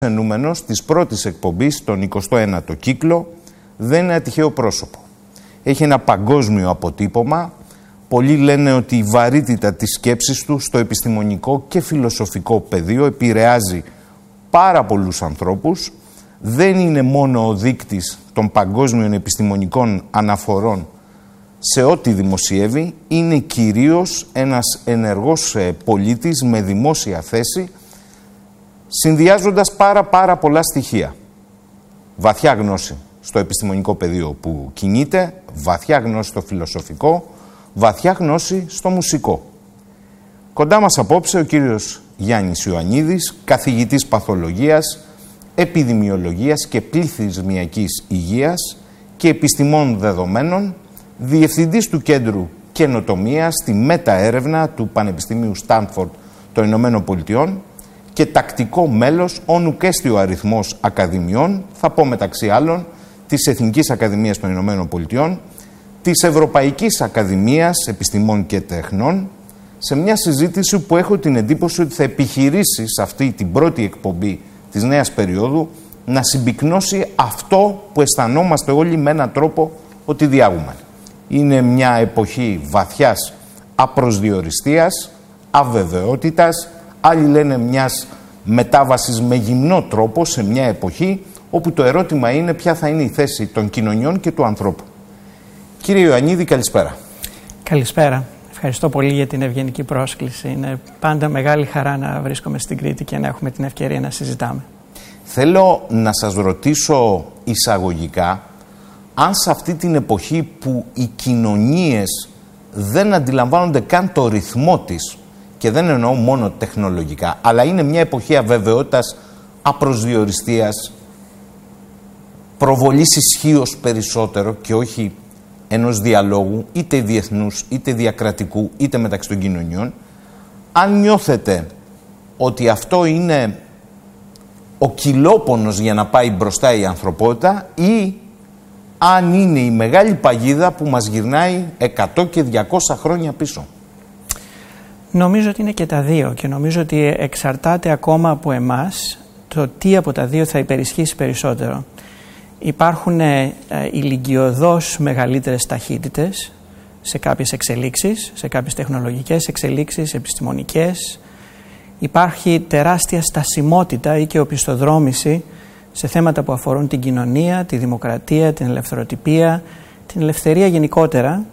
Ενούμενος της πρώτης εκπομπής, τον 29ο κύκλο, δεν είναι τυχαίο πρόσωπο. Έχει ένα παγκόσμιο αποτύπωμα. Πολλοί λένε ότι η βαρύτητα της σκέψης του στο επιστημονικό και φιλοσοφικό πεδίο επηρεάζει πάρα πολλούς ανθρώπους. Δεν είναι μόνο ο δείκτης των παγκόσμιων επιστημονικών αναφορών σε ό,τι δημοσιεύει, είναι κυρίως ένας ενεργός πολίτης με δημόσια θέση, συνδυάζοντας πάρα πολλά στοιχεία. Βαθιά γνώση στο επιστημονικό πεδίο που κινείται, βαθιά γνώση στο φιλοσοφικό, βαθιά γνώση στο μουσικό. Κοντά μας απόψε ο κύριος Γιάννης Ιωαννίδης, καθηγητής παθολογίας, επιδημιολογίας και πληθυσμιακής υγείας και επιστημών δεδομένων, διευθυντής του Κέντρου Καινοτομίας στη μεταέρευνα του Πανεπιστημίου Στάνφορντ των Ηνωμένων Πολιτειών και τακτικό μέλος ονουκέστιο αριθμός ακαδημιών, θα πω μεταξύ άλλων, της Εθνικής Ακαδημίας των Ηνωμένων Πολιτειών, της Ευρωπαϊκής Ακαδημίας Επιστημών και Τεχνών, σε μια συζήτηση που έχω την εντύπωση ότι θα επιχειρήσει σε αυτή την πρώτη εκπομπή της νέας περίοδου να συμπυκνώσει αυτό που αισθανόμαστε όλοι με έναν τρόπο ότι διάγουμε. Είναι μια εποχή βαθιάς απροσδιοριστίας, αβεβαιότητας, άλλοι λένε μιας μετάβασης με γυμνό τρόπο σε μια εποχή όπου το ερώτημα είναι ποια θα είναι η θέση των κοινωνιών και του ανθρώπου. Κύριε Ιωαννίδη, καλησπέρα. Καλησπέρα. Ευχαριστώ πολύ για την ευγενική πρόσκληση. Είναι πάντα μεγάλη χαρά να βρίσκομαι στην Κρήτη και να έχουμε την ευκαιρία να συζητάμε. Θέλω να σας ρωτήσω εισαγωγικά αν σε αυτή την εποχή που οι κοινωνίες δεν αντιλαμβάνονται καν το ρυθμό της, και δεν εννοώ μόνο τεχνολογικά, αλλά είναι μια εποχή αβεβαιότητας, απροσδιοριστίας, προβολής ισχύως περισσότερο και όχι ενός διαλόγου, είτε διεθνούς, είτε διακρατικού, είτε μεταξύ των κοινωνιών, αν νιώθετε ότι αυτό είναι ο κυλόπονος για να πάει μπροστά η ανθρωπότητα ή αν είναι η μεγάλη παγίδα που μας γυρνάει 100 και 200 χρόνια πίσω. Νομίζω ότι είναι και τα δύο και νομίζω ότι εξαρτάται ακόμα από εμάς το τι από τα δύο θα υπερισχύσει περισσότερο. Υπάρχουν ηλικιωδώς μεγαλύτερες ταχύτητες σε κάποιες εξελίξεις, σε κάποιες τεχνολογικές εξελίξεις, επιστημονικές. Υπάρχει τεράστια στασιμότητα ή και οπισθοδρόμηση σε θέματα που αφορούν την κοινωνία, τη δημοκρατία, την ελευθεροτυπία, την ελευθερία γενικότερα.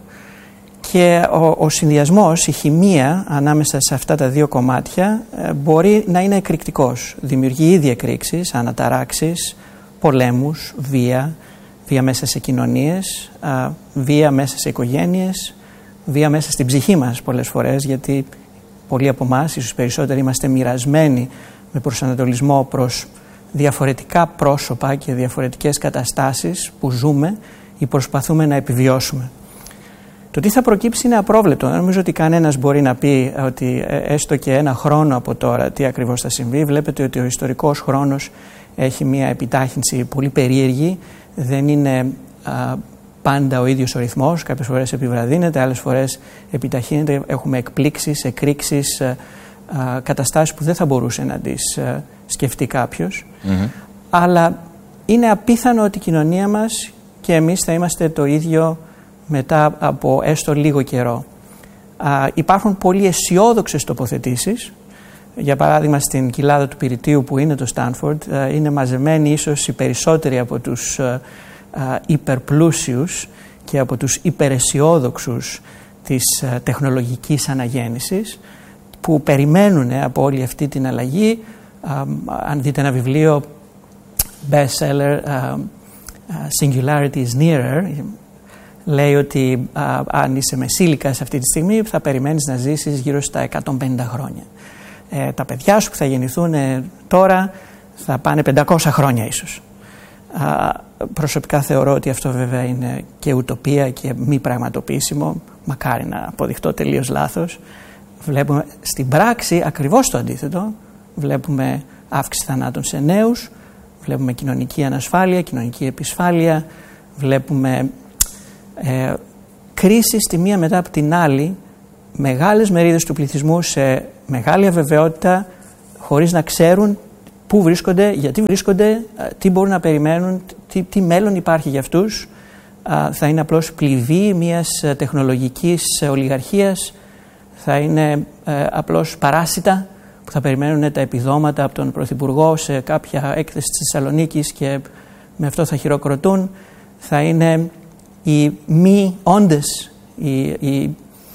Και ο συνδυασμός, η χημεία ανάμεσα σε αυτά τα δύο κομμάτια μπορεί να είναι εκρηκτικός. Δημιουργεί ήδη εκρήξεις, αναταράξεις, πολέμους, βία μέσα σε κοινωνίες, βία μέσα σε οικογένειες, βία μέσα στην ψυχή μας πολλές φορές, γιατί πολλοί από εμάς, ίσως περισσότεροι, είμαστε μοιρασμένοι με προσανατολισμό προς διαφορετικά πρόσωπα και διαφορετικές καταστάσεις που ζούμε ή προσπαθούμε να επιβιώσουμε. Το τι θα προκύψει είναι απρόβλεπτο. Δεν νομίζω ότι κανένας μπορεί να πει ότι έστω και ένα χρόνο από τώρα τι ακριβώς θα συμβεί. Βλέπετε ότι ο ιστορικός χρόνος έχει μια επιτάχυνση πολύ περίεργη. Δεν είναι πάντα ο ίδιος ο ρυθμός. Κάποιες φορές επιβραδύνεται, άλλες φορές επιταχύνεται. Έχουμε εκπλήξεις, εκρήξεις, καταστάσεις που δεν θα μπορούσε να τις σκεφτεί κάποιος. Αλλά είναι απίθανο ότι η κοινωνία μας και εμείς θα είμαστε το ίδιο μετά από έστω λίγο καιρό. Υπάρχουν πολύ αισιόδοξες τοποθετήσεις. Για παράδειγμα, στην κοιλάδα του Πυρητίου που είναι το Στάνφορντ είναι μαζεμένοι ίσως οι περισσότεροι από τους υπερπλούσιους και από τους υπεραισιόδοξους της τεχνολογικής αναγέννησης που περιμένουν από όλη αυτή την αλλαγή. Αν δείτε ένα βιβλίο bestseller, Singularity is Nearer, λέει ότι αν είσαι μεσήλικας αυτή τη στιγμή θα περιμένεις να ζήσεις γύρω στα 150 χρόνια. Τα παιδιά σου που θα γεννηθούν τώρα θα πάνε 500 χρόνια ίσως. Προσωπικά θεωρώ ότι αυτό βέβαια είναι και ουτοπία και μη πραγματοποιήσιμο. Μακάρι να αποδειχτώ τελείως λάθος. Βλέπουμε στην πράξη ακριβώς το αντίθετο. Βλέπουμε αύξηση θανάτων σε νέους, βλέπουμε κοινωνική ανασφάλεια, κοινωνική επισφάλεια, βλέπουμε κρίσεις τη μία μετά από την άλλη, μεγάλες μερίδες του πληθυσμού σε μεγάλη αβεβαιότητα, χωρίς να ξέρουν πού βρίσκονται, γιατί βρίσκονται, τι μπορούν να περιμένουν, τι μέλλον υπάρχει για αυτούς. Θα είναι απλώς πληβή μιας τεχνολογικής ολιγαρχίας, θα είναι απλώς παράσιτα που θα περιμένουν τα επιδόματα από τον Πρωθυπουργό σε κάποια έκθεση της Θεσσαλονίκης και με αυτό θα χειροκροτούν. Θα είναι οι μη όντες, η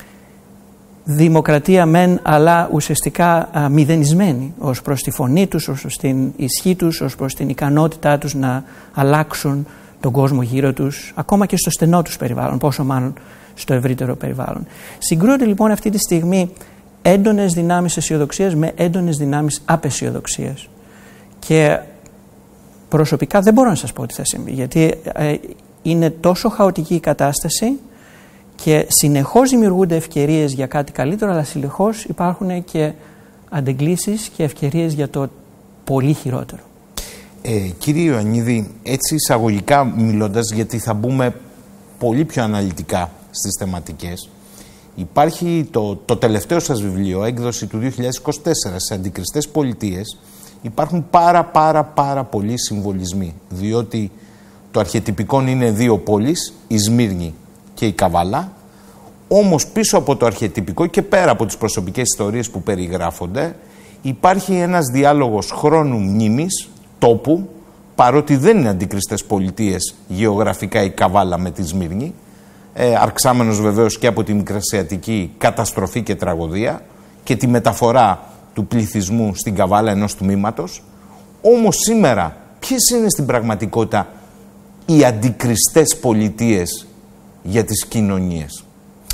δημοκρατία μεν, αλλά ουσιαστικά μηδενισμένη ως προς τη φωνή τους, ως προς την ισχύ τους, ως προς την ικανότητά τους να αλλάξουν τον κόσμο γύρω τους, ακόμα και στο στενό τους περιβάλλον, πόσο μάλλον στο ευρύτερο περιβάλλον. Συγκρούονται λοιπόν αυτή τη στιγμή έντονες δυνάμεις αισιοδοξίας με έντονες δυνάμεις απαισιοδοξίας. Και προσωπικά δεν μπορώ να σας πω τι θα συμβεί, γιατί είναι τόσο χαοτική η κατάσταση και συνεχώς δημιουργούνται ευκαιρίες για κάτι καλύτερο, αλλά συνεχώς υπάρχουν και αντεγκλήσεις και ευκαιρίες για το πολύ χειρότερο. Κύριε Ιωαννίδη, έτσι εισαγωγικά μιλώντας, γιατί θα μπούμε πολύ πιο αναλυτικά στις θεματικές, υπάρχει το τελευταίο σας βιβλίο, έκδοση του 2024, σε αντικριστές πολιτείες. Υπάρχουν πάρα πολλοί συμβολισμοί, διότι το αρχετυπικό είναι δύο πόλεις, η Σμύρνη και η Καβάλα, όμως πίσω από το αρχετυπικό και πέρα από τις προσωπικές ιστορίες που περιγράφονται, υπάρχει ένας διάλογος χρόνου μνήμης, τόπου, παρότι δεν είναι αντικριστές πολιτείες γεωγραφικά η Καβάλα με τη Σμύρνη, αρξάμενος βεβαίως και από τη μικρασιατική καταστροφή και τραγωδία και τη μεταφορά του πληθυσμού στην Καβάλα ενός τμήματος. Όμως σήμερα ποιες είναι στην πραγματικότητα οι αντικριστές πολιτείες για τις κοινωνίες?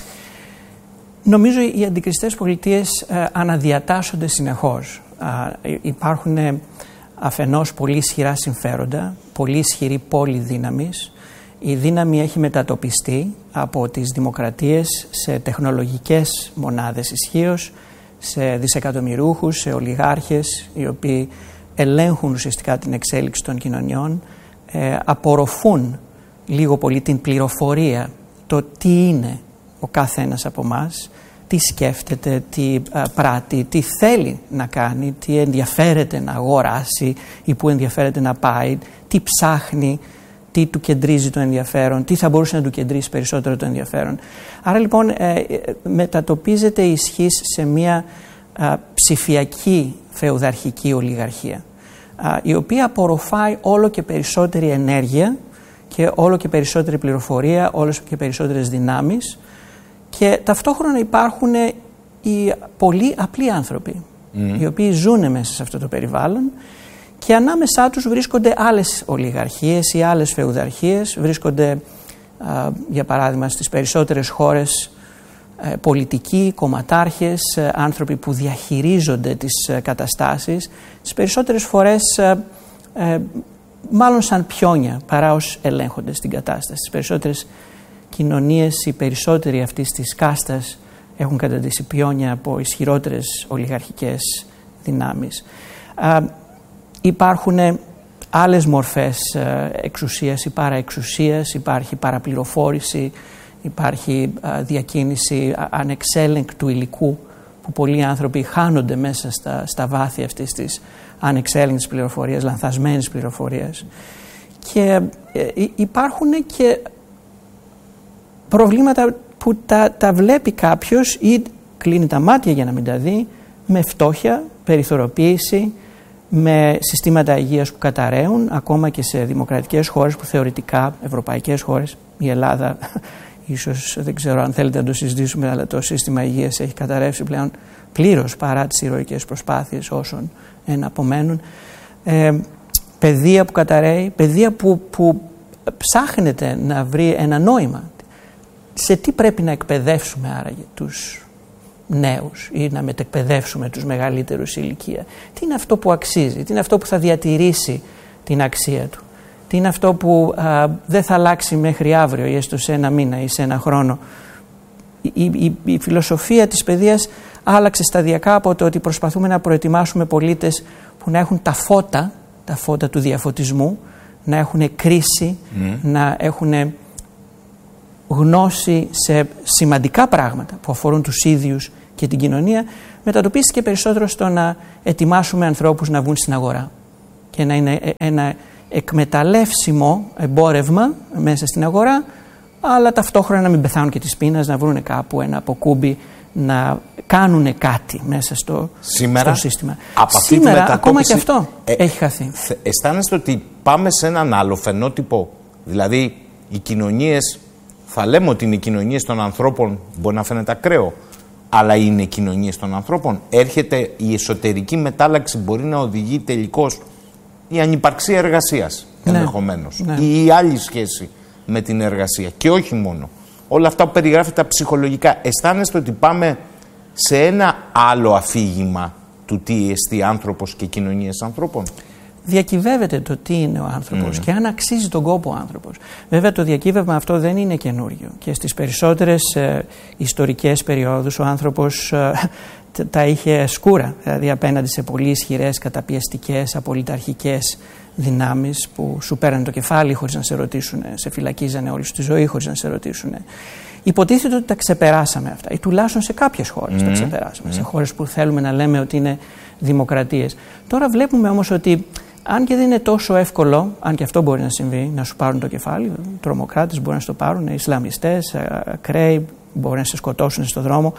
Νομίζω οι αντικριστές πολιτείες αναδιατάσσονται συνεχώς. Υπάρχουν αφενός πολύ ισχυρά συμφέροντα, πολύ ισχυρή πόλη δύναμης. Η δύναμη έχει μετατοπιστεί από τις δημοκρατίες σε τεχνολογικές μονάδες ισχύως, σε δισεκατομμυρούχους, σε ολιγάρχες οι οποίοι ελέγχουν ουσιαστικά την εξέλιξη των κοινωνιών, απορροφούν λίγο πολύ την πληροφορία, το τι είναι ο κάθε ένας από εμάς, τι σκέφτεται, τι πράττει, τι θέλει να κάνει, τι ενδιαφέρεται να αγοράσει ή που ενδιαφέρεται να πάει, τι ψάχνει, τι του κεντρίζει το ενδιαφέρον, τι θα μπορούσε να του κεντρήσει περισσότερο το ενδιαφέρον. Άρα λοιπόν μετατοπίζεται η ισχύς σε μια ψηφιακή φεουδαρχική ολιγαρχία, η οποία απορροφάει όλο και περισσότερη ενέργεια και όλο και περισσότερη πληροφορία, όλο και περισσότερες δυνάμεις, και ταυτόχρονα υπάρχουν οι πολύ απλοί άνθρωποι, οι οποίοι ζουν μέσα σε αυτό το περιβάλλον, και ανάμεσά τους βρίσκονται άλλες ολιγαρχίες ή άλλες φεουδαρχίες, βρίσκονται για παράδειγμα στις περισσότερες χώρες πολιτικοί, κομματάρχες, άνθρωποι που διαχειρίζονται τις καταστάσεις, τις περισσότερες φορές μάλλον σαν πιόνια παρά ως ελέγχονται στην κατάσταση. Στις περισσότερες κοινωνίες οι περισσότεροι αυτής της κάστας έχουν καταντήσει πιόνια από ισχυρότερες ολιγαρχικές δυνάμεις. Υπάρχουν άλλες μορφές εξουσίας ή παραεξουσίας, υπάρχει παραπληροφόρηση, υπάρχει διακίνηση ανεξέλεγκτου υλικού, που πολλοί άνθρωποι χάνονται μέσα στα βάθη αυτής της ανεξέλεγκτης πληροφορίας, λανθασμένης πληροφορίας. Και υπάρχουν και προβλήματα που τα βλέπει κάποιος ή κλείνει τα μάτια για να μην τα δει, με φτώχεια, περιθωριοποίηση, με συστήματα υγείας που καταραίουν, ακόμα και σε δημοκρατικές χώρες που θεωρητικά, ευρωπαϊκές χώρες, η Ελλάδα, ίσως δεν ξέρω αν θέλετε να το συζητήσουμε, αλλά το σύστημα υγείας έχει καταρρεύσει πλέον πλήρως παρά τις ηρωικές προσπάθειες όσων απομένουν. Παιδεία που καταραίει, παιδεία που ψάχνεται να βρει ένα νόημα. Σε τι πρέπει να εκπαιδεύσουμε άραγε τους νέους ή να μετεκπαιδεύσουμε τους μεγαλύτερους σε ηλικία? Τι είναι αυτό που αξίζει, τι είναι αυτό που θα διατηρήσει την αξία του, τι είναι αυτό που δεν θα αλλάξει μέχρι αύριο ή έστω σε ένα μήνα ή σε ένα χρόνο? Η φιλοσοφία της παιδείας άλλαξε σταδιακά από το ότι προσπαθούμε να προετοιμάσουμε πολίτες που να έχουν τα φώτα του διαφωτισμού, να έχουν κρίση, να έχουν γνώση σε σημαντικά πράγματα που αφορούν τους ίδιους και την κοινωνία, μετατοπίστηκε περισσότερο στο να ετοιμάσουμε ανθρώπους να βγουν στην αγορά. και να είναι ένα εκμεταλλεύσιμο εμπόρευμα μέσα στην αγορά, αλλά ταυτόχρονα να μην πεθάνουν και της πείνας, να βρουν κάπου ένα αποκούμπι, να κάνουν κάτι μέσα στο σύστημα. Σήμερα ακόμα και αυτό έχει χαθεί. Αισθάνεστε ότι πάμε σε έναν άλλο φαινότυπο? Δηλαδή οι κοινωνίες, θα λέμε ότι είναι οι κοινωνίες των ανθρώπων, μπορεί να φαίνεται ακραίο, αλλά είναι οι κοινωνίες των ανθρώπων. Έρχεται η εσωτερική μετάλλαξη, μπορεί να οδηγεί τελικώς η ανυπαρξία εργασίας, ενδεχομένως, ή η άλλη σχέση με την εργασία, και όχι μόνο. Όλα αυτά που περιγράφεται ψυχολογικά. Αισθάνεστε ότι πάμε σε ένα άλλο αφήγημα του τι εστί άνθρωπος και κοινωνίες ανθρώπων? Διακυβεύεται το τι είναι ο άνθρωπος και αν αξίζει τον κόπο ο άνθρωπος. Βέβαια το διακύβευμα αυτό δεν είναι καινούριο και στις περισσότερες ιστορικές περιόδους ο άνθρωπος τα είχε σκούρα, δηλαδή απέναντι σε πολύ ισχυρές, καταπιεστικές, απολυταρχικές δυνάμεις που σου πέρανε το κεφάλι χωρίς να σε ρωτήσουν, σε φυλακίζανε όλη σου τη ζωή χωρίς να σε ρωτήσουν. Υποτίθεται ότι τα ξεπεράσαμε αυτά, ή τουλάχιστον σε κάποιες χώρες τα ξεπεράσαμε, σε χώρες που θέλουμε να λέμε ότι είναι δημοκρατίες. Τώρα βλέπουμε όμως ότι αν και δεν είναι τόσο εύκολο, αν και αυτό μπορεί να συμβεί, να σου πάρουν το κεφάλι, τρομοκράτες μπορεί να σου το πάρουν, Ισλαμιστές, ακραίοι μπορεί να σε σκοτώσουν στον δρόμο.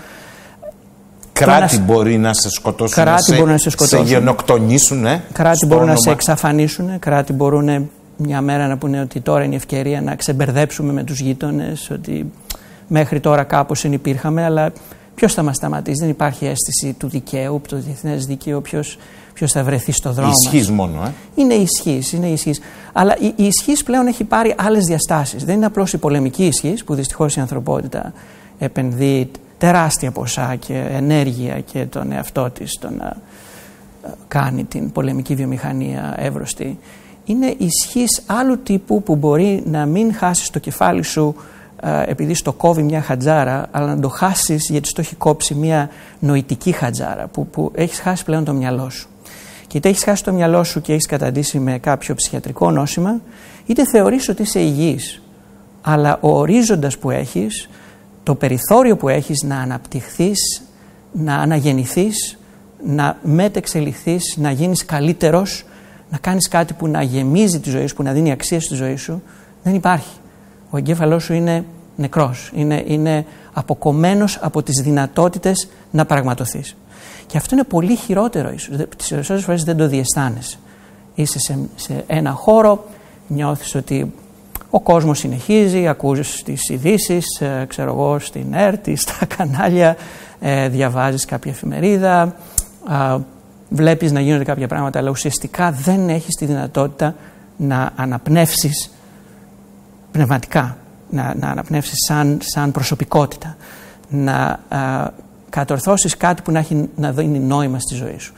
Κράτη μπορεί να σε σκοτώσουν, σε γενοκτονήσουν. Κράτη μπορούν να σε εξαφανίσουν, κράτη μπορούν μια μέρα να πούνε ότι τώρα είναι η ευκαιρία να ξεμπερδέψουμε με τους γείτονες, ότι μέχρι τώρα κάπως συνυπήρχαμε, αλλά ποιος θα μας σταματήσει? Δεν υπάρχει αίσθηση του δικαίου, το διεθνές δίκαιο, ποιος θα βρεθεί στο δρόμο μας. Ισχύς μόνο, Είναι ισχύς. Αλλά η ισχύς πλέον έχει πάρει άλλες διαστάσεις. Δεν είναι απλώς η πολεμική ισχύς, που δυστυχώς η ανθρωπότητα επενδύει τεράστια ποσά και ενέργεια και τον εαυτό της το να κάνει την πολεμική βιομηχανία εύρωστη. Είναι ισχύς άλλου τύπου που μπορεί να μην χάσεις το κεφάλι σου επειδή στο κόβει μια χατζάρα, αλλά να το χάσεις γιατί στο έχει κόψει μια νοητική χατζάρα που έχεις χάσει πλέον το μυαλό σου. Και είτε έχεις χάσει το μυαλό σου και έχεις καταντήσει με κάποιο ψυχιατρικό νόσημα, είτε θεωρείς ότι είσαι υγιής. Αλλά ο ορίζοντας που έχεις, το περιθώριο που έχεις να αναπτυχθείς, να αναγεννηθείς, να μετεξελιχθείς, να γίνεις καλύτερος, να κάνεις κάτι που να γεμίζει τη ζωή σου, που να δίνει αξία στη ζωή σου, δεν υπάρχει. Ο εγκέφαλός σου είναι νεκρός, είναι αποκομμένος από τις δυνατότητες να πραγματοθείς. Και αυτό είναι πολύ χειρότερο ίσως. Τις περισσότερες φορές δεν το διαισθάνεσαι. Είσαι σε ένα χώρο, νιώθεις ότι ο κόσμος συνεχίζει, ακούς τις ειδήσεις, ξέρω εγώ, στην ΕΡΤ, στα κανάλια, διαβάζεις κάποια εφημερίδα, βλέπεις να γίνονται κάποια πράγματα, αλλά ουσιαστικά δεν έχεις τη δυνατότητα να αναπνεύσεις πνευματικά, να αναπνεύσεις σαν προσωπικότητα, να κατορθώσεις κάτι που να δίνει νόημα στη ζωή σου.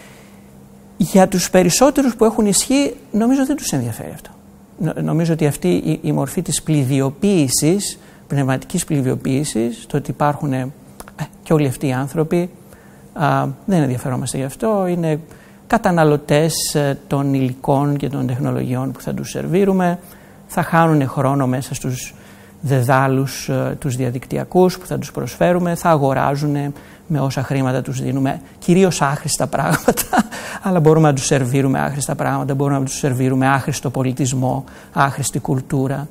Για τους περισσότερους που έχουν ισχύ, νομίζω δεν τους ενδιαφέρει αυτό. Νομίζω ότι αυτή η μορφή της πληδιοποίησης, πνευματικής πληδιοποίησης, το ότι υπάρχουν και όλοι αυτοί οι άνθρωποι, δεν ενδιαφερόμαστε γι' αυτό, είναι καταναλωτές των υλικών και των τεχνολογιών που θα τους σερβίρουμε, θα χάνουν χρόνο μέσα στους δεδάλους τους διαδικτυακούς που θα τους προσφέρουμε, θα αγοράζουν με όσα χρήματα τους δίνουμε κυρίως άχρηστα πράγματα, αλλά μπορούμε να τους σερβίρουμε άχρηστα πράγματα, μπορούμε να τους σερβίρουμε άχρηστο πολιτισμό, άχρηστη κουλτούρα,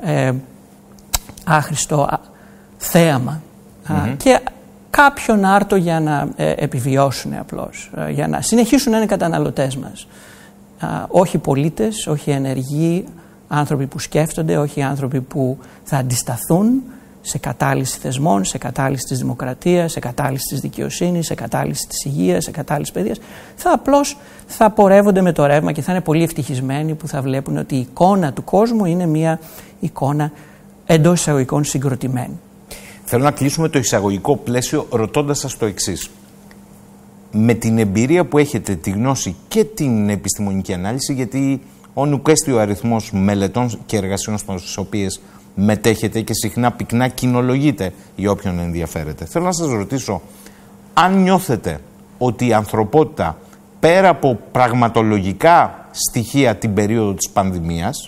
άχρηστο θέαμα και κάποιον άρτο για να επιβιώσουν απλώς, για να συνεχίσουν να είναι καταναλωτές μας. Όχι πολίτες, όχι ενεργοί, άνθρωποι που σκέφτονται, όχι άνθρωποι που θα αντισταθούν σε κατάλυση θεσμών, σε κατάλυση της δημοκρατίας, σε κατάλυση της δικαιοσύνης, σε κατάλυση της υγείας, σε κατάλυση παιδείας. Θα πορεύονται με το ρεύμα και θα είναι πολύ ευτυχισμένοι που θα βλέπουν ότι η εικόνα του κόσμου είναι μια εικόνα εντός εισαγωγικών συγκροτημένη. Θέλω να κλείσουμε το εισαγωγικό πλαίσιο ρωτώντας σας το εξής. Με την εμπειρία που έχετε, τη γνώση και την επιστημονική ανάλυση, γιατί ο νουκέστη ο αριθμός μελετών και εργασιών στις οποίες μετέχετε και συχνά πυκνά κοινολογείτε για όποιον ενδιαφέρεται. Θέλω να σας ρωτήσω, αν νιώθετε ότι η ανθρωπότητα πέρα από πραγματολογικά στοιχεία την περίοδο της πανδημίας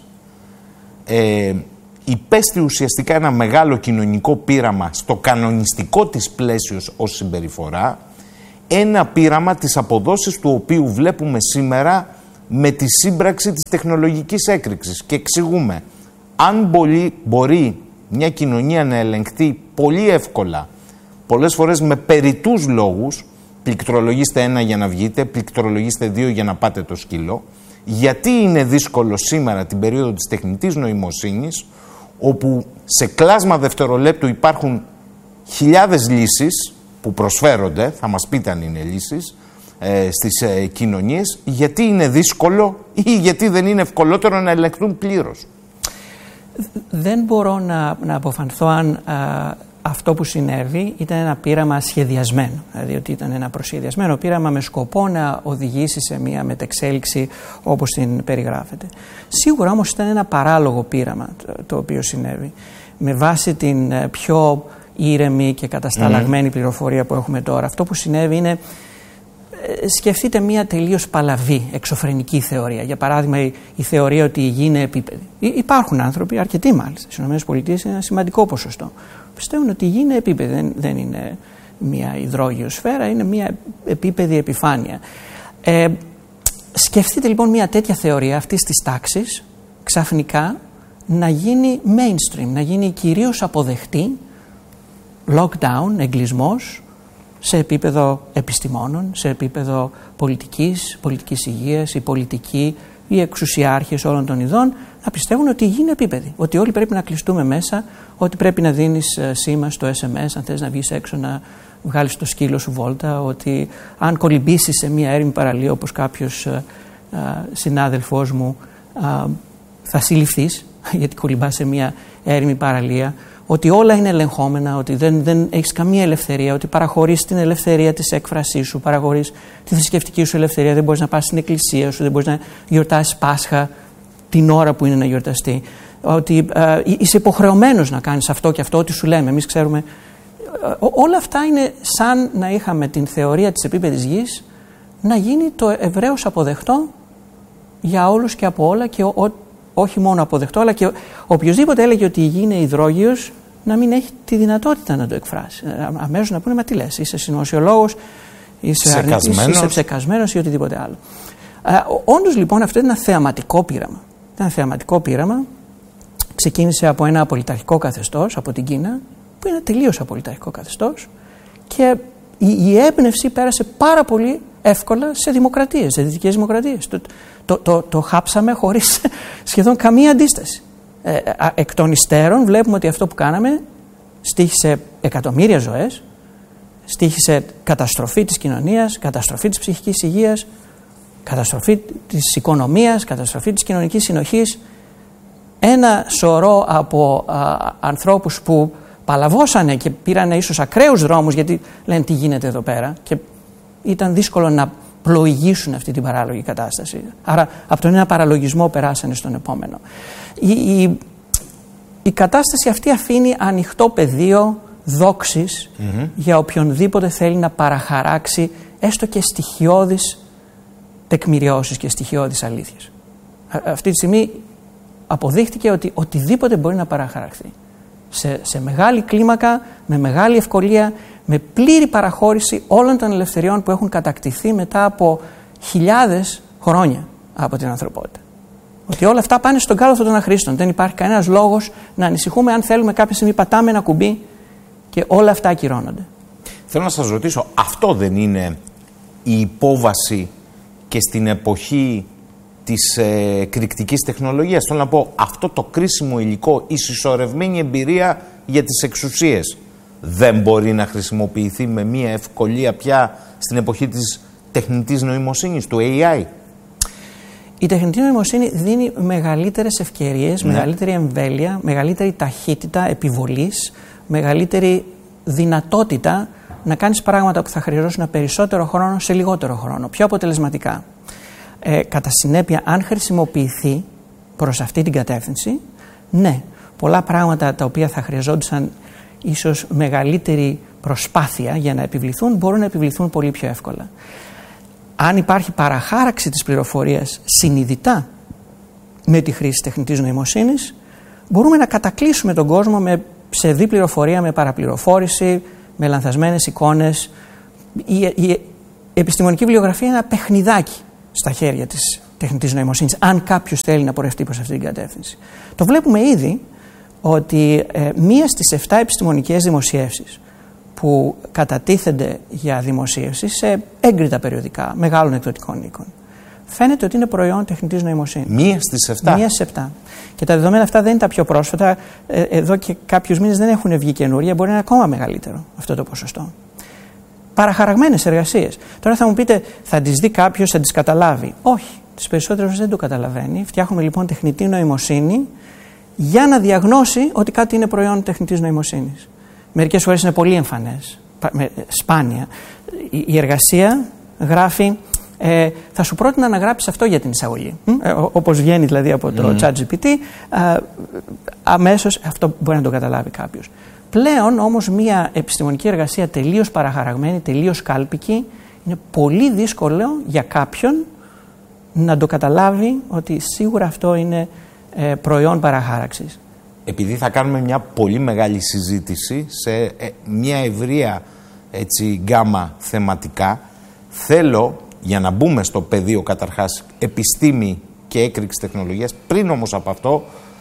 υπέστη ουσιαστικά ένα μεγάλο κοινωνικό πείραμα στο κανονιστικό της πλαίσιο ως συμπεριφορά, ένα πείραμα της αποδόσης του οποίου βλέπουμε σήμερα με τη σύμπραξη της τεχνολογικής έκρηξης. Και εξηγούμε, αν μπορεί μια κοινωνία να ελεγχθεί πολύ εύκολα, πολλές φορές με περιττούς λόγους, πληκτρολογήστε 1 για να βγείτε, πληκτρολογήστε 2 για να πάτε το σκύλο, γιατί είναι δύσκολο σήμερα την περίοδο της τεχνητής νοημοσύνης, όπου σε κλάσμα δευτερολέπτου υπάρχουν χιλιάδες λύσεις που προσφέρονται, θα μας πείτε αν είναι λύσεις, στις κοινωνίες, γιατί είναι δύσκολο ή γιατί δεν είναι ευκολότερο να ελεγχθούν πλήρως? Δεν μπορώ να αποφανθώ αν αυτό που συνέβη ήταν ένα πείραμα σχεδιασμένο, δηλαδή ότι ήταν ένα προσχεδιασμένο πείραμα με σκοπό να οδηγήσει σε μια μετεξέλιξη όπως την περιγράφεται. Σίγουρα όμως ήταν ένα παράλογο πείραμα το οποίο συνέβη. Με βάση την πιο ήρεμη και κατασταλαγμένη πληροφορία που έχουμε τώρα, αυτό που συνέβη είναι, σκεφτείτε μια τελείως παλαβή εξωφρενική θεωρία. Για παράδειγμα, η θεωρία ότι η γη είναι επίπεδη. Υπάρχουν άνθρωποι, αρκετοί μάλιστα, στις ΗΠΑ είναι ένα σημαντικό ποσοστό, πιστεύουν ότι η γη είναι επίπεδη, δεν είναι μια υδρόγειο σφαίρα, είναι μια επίπεδη επιφάνεια. Σκεφτείτε λοιπόν μια τέτοια θεωρία αυτής της τάξης ξαφνικά να γίνει mainstream, να γίνει κυρίως αποδεκτή, lockdown, εγκλισμός, σε επίπεδο επιστημόνων, σε επίπεδο πολιτικής υγείας, οι πολιτικοί, οι εξουσιάρχες όλων των ειδών να πιστεύουν ότι η γη είναι επίπεδη, ότι όλοι πρέπει να κλειστούμε μέσα, ότι πρέπει να δίνεις σήμα στο SMS αν θες να βγεις έξω να βγάλεις το σκύλο σου βόλτα, ότι αν κολυμπήσεις σε μια έρημη παραλία όπως κάποιος συνάδελφός μου θα συλληφθείς γιατί κολυμπάς σε μια έρημη παραλία, ότι όλα είναι ελεγχόμενα, ότι δεν έχεις καμία ελευθερία, ότι παραχωρείς την ελευθερία της έκφρασής σου, παραχωρείς τη θρησκευτική σου ελευθερία, δεν μπορείς να πας στην εκκλησία σου, δεν μπορείς να γιορτάσεις Πάσχα την ώρα που είναι να γιορταστεί, ότι είσαι υποχρεωμένος να κάνεις αυτό και αυτό, ό,τι σου λέμε. Εμείς ξέρουμε. Όλα αυτά είναι σαν να είχαμε την θεωρία της επίπεδης γης να γίνει το ευρέως αποδεκτό για όλους και από όλα, και όχι μόνο αποδεκτό, αλλά και οποιοδήποτε έλεγε ότι η γη είναι υδρόγειος να μην έχει τη δυνατότητα να το εκφράσει. Αμέσως να πούνε, μα τι λες, είσαι συνωμοσιολόγος, είσαι αρνητής, είσαι ψεκασμένος ή οτιδήποτε άλλο. Όντως λοιπόν αυτό είναι ένα θεαματικό πείραμα. Ήταν ένα θεαματικό πείραμα. Ξεκίνησε από ένα απολυταρχικό καθεστώς, από την Κίνα, που είναι τελείως απολυταρχικό καθεστώς, και η έμπνευση πέρασε πάρα πολύ εύκολα σε δημοκρατίες, σε δυτικές δημοκρατίες. Το χάψαμε χωρίς σχεδόν καμία αντίσταση. Εκ των υστέρων βλέπουμε ότι αυτό που κάναμε στοίχησε εκατομμύρια ζωές, στοίχησε καταστροφή της κοινωνίας, καταστροφή της ψυχικής υγείας, καταστροφή της οικονομίας, καταστροφή της κοινωνικής συνοχής. Ένα σωρό από ανθρώπους που παλαβώσανε και πήραν ίσως ακραίους δρόμους, γιατί λένε τι γίνεται εδώ πέρα, και ήταν δύσκολο να πλοηγήσουν αυτή την παράλογη κατάσταση. Άρα από τον ένα παραλογισμό περάσανε στον επόμενο. Η κατάσταση αυτή αφήνει ανοιχτό πεδίο δόξης για οποιονδήποτε θέλει να παραχαράξει έστω και στοιχειώδεις τεκμηριώσεις και στοιχειώδεις αλήθειες. Αυτή τη στιγμή αποδείχτηκε ότι οτιδήποτε μπορεί να παραχαραχθεί σε μεγάλη κλίμακα, με μεγάλη ευκολία, με πλήρη παραχώρηση όλων των ελευθεριών που έχουν κατακτηθεί μετά από χιλιάδες χρόνια από την ανθρωπότητα. Ότι όλα αυτά πάνε στον κάλαθο των αχρήστων. Δεν υπάρχει κανένας λόγος να ανησυχούμε αν θέλουμε κάποια στιγμή πατάμε ένα κουμπί και όλα αυτά ακυρώνονται. Θέλω να σας ρωτήσω, αυτό δεν είναι η υπόβαση και στην εποχή της εκρηκτικής τεχνολογίας? Θέλω να πω, αυτό το κρίσιμο υλικό, η συσσωρευμένη εμπειρία για τις εξουσίες, δεν μπορεί να χρησιμοποιηθεί με μία ευκολία πια στην εποχή της τεχνητής νοημοσύνης, του AI? Η τεχνητή νοημοσύνη δίνει μεγαλύτερες ευκαιρίες, μεγαλύτερη εμβέλεια, μεγαλύτερη ταχύτητα επιβολής, μεγαλύτερη δυνατότητα να κάνεις πράγματα που θα χρειαζόσουν περισσότερο χρόνο σε λιγότερο χρόνο, πιο αποτελεσματικά. Κατά συνέπεια, αν χρησιμοποιηθεί προς αυτή την κατεύθυνση, ναι, πολλά πράγματα τα οποία θα χρειαζόντουσαν ίσως μεγαλύτερη προσπάθεια για να επιβληθούν, μπορούν να επιβληθούν πολύ πιο εύκολα. Αν υπάρχει παραχάραξη της πληροφορίας συνειδητά με τη χρήση τεχνητής νοημοσύνης, μπορούμε να κατακλείσουμε τον κόσμο με ψευδή πληροφορία, με παραπληροφόρηση, με λανθασμένες εικόνες. Η επιστημονική βιβλιογραφία είναι ένα παιχνιδάκι στα χέρια της τεχνητής νοημοσύνης, αν κάποιος θέλει να πορευτεί προς αυτή την κατεύθυνση. Το βλέπουμε ήδη ότι μία στις 7 επιστημονικές δημοσιεύσεις που κατατίθενται για δημοσίευση σε έγκριτα περιοδικά μεγάλων εκδοτικών οίκων, φαίνεται ότι είναι προϊόν τεχνητής νοημοσύνης. Μία στις 7. Μία στις 7. Και τα δεδομένα αυτά δεν είναι τα πιο πρόσφατα. Εδώ και κάποιους μήνες δεν έχουν βγει καινούρια, μπορεί να είναι ακόμα μεγαλύτερο αυτό το ποσοστό. Παραχαραγμένες εργασίες. Τώρα θα μου πείτε, θα τις δει κάποιος, θα τις καταλάβει. Όχι, τις περισσότερες δεν το καταλαβαίνει. Φτιάχνουμε λοιπόν τεχνητή νοημοσύνη για να διαγνώσει ότι κάτι είναι προϊόν τεχνητής νοημοσύνης. Μερικές φορές είναι πολύ εμφανές, σπάνια. Η εργασία γράφει, θα σου πρότεινα να γράψεις αυτό για την εισαγωγή. Όπως βγαίνει δηλαδή από το ChatGPT, αμέσως αυτό μπορεί να το καταλάβει κάποιος. Πλέον όμως μια επιστημονική εργασία τελείως παραχαραγμένη, τελείως κάλπικη, είναι πολύ δύσκολο για κάποιον να το καταλάβει ότι σίγουρα αυτό είναι προϊόν παραχάραξης. Επειδή θα κάνουμε μια πολύ μεγάλη συζήτηση σε μια ευρεία γκάμα θεματικά, θέλω, για να μπούμε στο πεδίο καταρχάς επιστήμη και έκρηξη τεχνολογίας, πριν όμως από αυτό,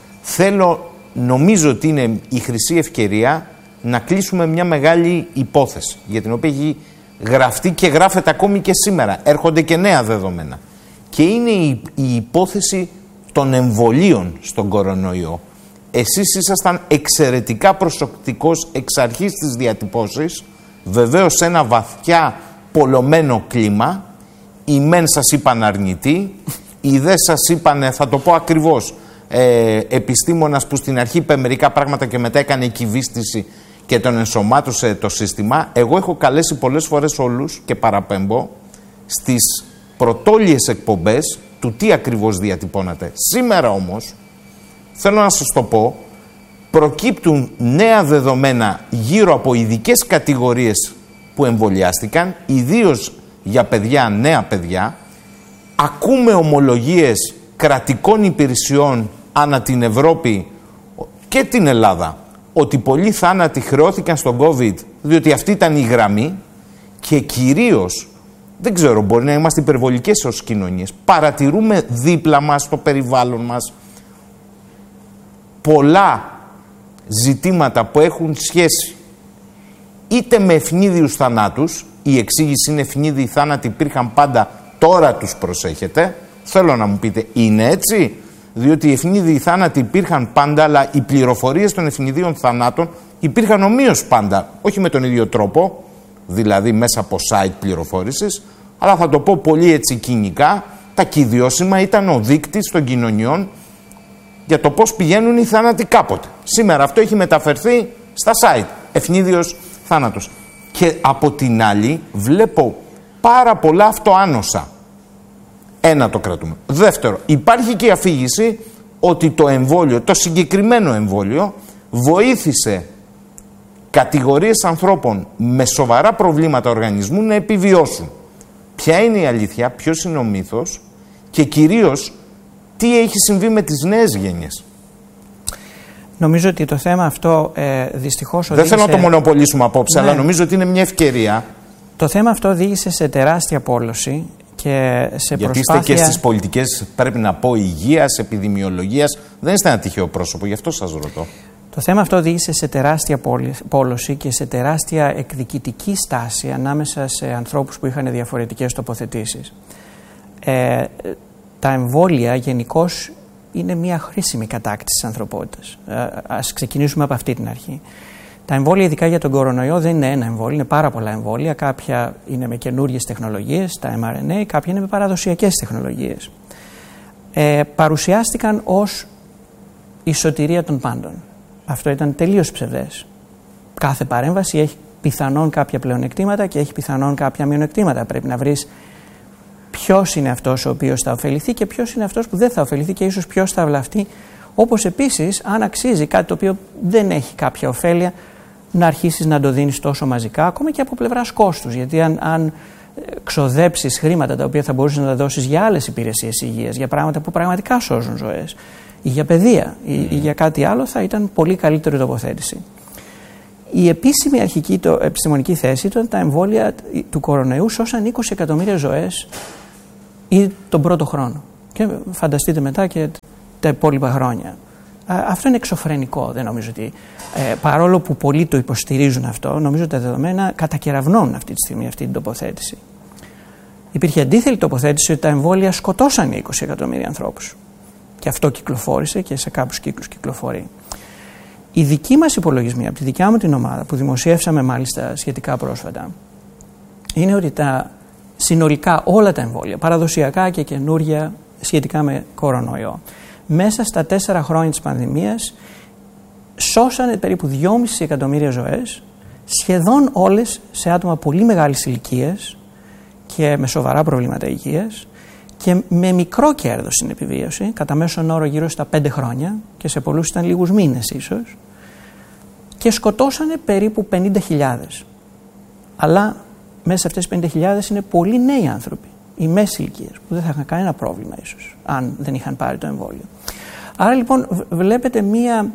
νομίζω ότι είναι η χρυσή ευκαιρία να κλείσουμε μια μεγάλη υπόθεση, για την οποία έχει γραφτεί και γράφεται ακόμη και σήμερα. Έρχονται και νέα δεδομένα. Και είναι η υπόθεση των εμβολίων στον κορονοϊό. Εσείς ήσασταν εξαιρετικά προσεκτικός εξ αρχής της διατυπώσης, βεβαίως σε ένα βαθιά πολλωμένο κλίμα. Οι μεν σας είπαν αρνητοί, οι δε σας είπαν, θα το πω ακριβώς, επιστήμονας που στην αρχή είπε μερικά πράγματα και μετά έκανε κυβίστηση και τον ενσωμάτωσε το σύστημα. Εγώ έχω καλέσει πολλές φορές όλους και παραπέμπω στις πρωτόλιες εκπομπές του τι ακριβώς διατυπώνατε. Σήμερα όμως, θέλω να σας το πω, προκύπτουν νέα δεδομένα γύρω από ειδικές κατηγορίες που εμβολιάστηκαν, ιδίως για παιδιά, νέα παιδιά. Ακούμε ομολογίες κρατικών υπηρεσιών ανά την Ευρώπη και την Ελλάδα ότι πολλοί θάνατοι χρεώθηκαν στον COVID διότι αυτή ήταν η γραμμή, και κυρίως, δεν ξέρω, μπορεί να είμαστε υπερβολικές ως κοινωνίες, παρατηρούμε δίπλα μας, στο περιβάλλον μας, πολλά ζητήματα που έχουν σχέση είτε με ευνίδιους θανάτους. Η εξήγηση είναι ευνίδιοι θάνατοι υπήρχαν πάντα, τώρα τους προσέχετε. Θέλω να μου πείτε, είναι έτσι? Διότι οι ευνίδιοι θάνατοι υπήρχαν πάντα, αλλά οι πληροφορίες των ευνιδίων θανάτων υπήρχαν ομοίως πάντα. Όχι με τον ίδιο τρόπο, δηλαδή μέσα από site πληροφόρησης, αλλά θα το πω πολύ έτσι κοινικά, τα κυδιώσιμα ήταν ο δείκτης των κοινωνιών για το πώς πηγαίνουν οι θάνατοι κάποτε. Σήμερα αυτό έχει μεταφερθεί στα site, ευνίδιος θάνατος. Και από την άλλη βλέπω πάρα πολλά αυτοάνοσα. Ένα, το κρατούμε. Δεύτερο, υπάρχει και η αφήγηση ότι το εμβόλιο, το συγκεκριμένο εμβόλιο, βοήθησε κατηγορίες ανθρώπων με σοβαρά προβλήματα οργανισμού να επιβιώσουν. Ποια είναι η αλήθεια, ποιος είναι ο μύθος και κυρίως τι έχει συμβεί με τις νέες γενιές? Νομίζω ότι το θέμα αυτό δυστυχώς οδήγησε... Δεν θέλω να το μονοπολίσουμε απόψε, αλλά νομίζω ότι είναι μια ευκαιρία. Το θέμα αυτό οδήγησε σε τεράστια πόλωση και σε γιατί προσπάθεια... είστε και στις πολιτικές, πρέπει να πω, υγείας, επιδημιολογίας. Δεν είστε ένα τυχαίο πρόσωπο, γι' αυτό σας ρωτώ. Το θέμα αυτό οδήγησε σε τεράστια πόλωση και σε τεράστια εκδικητική στάση ανάμεσα σε ανθρώπους που είχαν διαφορετικές τοποθετήσεις. Τα εμβόλια γενικώς είναι μια χρήσιμη κατάκτηση της ανθρωπότητας. Ας ξεκινήσουμε από αυτή την αρχή. Τα εμβόλια, ειδικά για τον κορονοϊό, δεν είναι ένα εμβόλιο, είναι πάρα πολλά εμβόλια. Κάποια είναι με καινούριες τεχνολογίες, τα mRNA, κάποια είναι με παραδοσιακές τεχνολογίες. Παρουσιάστηκαν ως η σωτηρία των πάντων. Αυτό ήταν τελείως ψευδές. Κάθε παρέμβαση έχει πιθανόν κάποια πλεονεκτήματα και έχει πιθανόν κάποια μειονεκτήματα. Πρέπει να βρεις ποιος είναι αυτός ο οποίος θα ωφεληθεί και ποιος είναι αυτός που δεν θα ωφεληθεί και ίσως ποιος θα βλαφτεί. Όπως επίσης, αν αξίζει κάτι το οποίο δεν έχει κάποια ωφέλεια, να αρχίσεις να το δίνεις τόσο μαζικά, ακόμα και από πλευράς κόστους. Γιατί αν ξοδέψεις χρήματα τα οποία θα μπορούσες να τα δώσεις για άλλες υπηρεσίες υγείας, για πράγματα που πραγματικά σώζουν ζωές, ή για παιδεία, ή για κάτι άλλο, θα ήταν πολύ καλύτερη τοποθέτηση. Η επίσημη αρχική επιστημονική θέση ήταν τα εμβόλια του κορονοϊού σώσαν 20 εκατομμύρια ζωές ή τον πρώτο χρόνο. Και φανταστείτε μετά και τα υπόλοιπα χρόνια. Αυτό είναι εξωφρενικό. Δεν νομίζω ότι, παρόλο που πολλοί το υποστηρίζουν αυτό, νομίζω ότι τα δεδομένα κατακεραυνώνουν αυτή τη στιγμή αυτή την τοποθέτηση. Υπήρχε αντίθετη τοποθέτηση ότι τα εμβόλια σκοτώσανε 20 εκατομμύρια ανθρώπους. Και αυτό κυκλοφόρησε και σε κάποιους κύκλους κυκλοφορεί. Οι δικοί μας υπολογισμοί, από τη δικιά μου την ομάδα, που δημοσιεύσαμε μάλιστα σχετικά πρόσφατα, είναι ότι συνολικά όλα τα εμβόλια, παραδοσιακά και καινούρια σχετικά με κορονοϊό, μέσα στα 4 χρόνια της πανδημίας σώσανε περίπου 2,5 εκατομμύρια ζωές, σχεδόν όλες σε άτομα πολύ μεγάλης ηλικίας και με σοβαρά προβλήματα υγείας και με μικρό κέρδος στην επιβίωση, κατά μέσον όρο γύρω στα 5 χρόνια και σε πολλούς ήταν λίγους μήνες ίσως, και σκοτώσανε περίπου 50.000. Αλλά μέσα σε αυτές τις 50.000 είναι πολλοί νέοι άνθρωποι, οι μέση ηλικίας, που δεν θα είχαν κανένα πρόβλημα ίσως, αν δεν είχαν πάρει το εμβόλιο. Άρα λοιπόν βλέπετε μία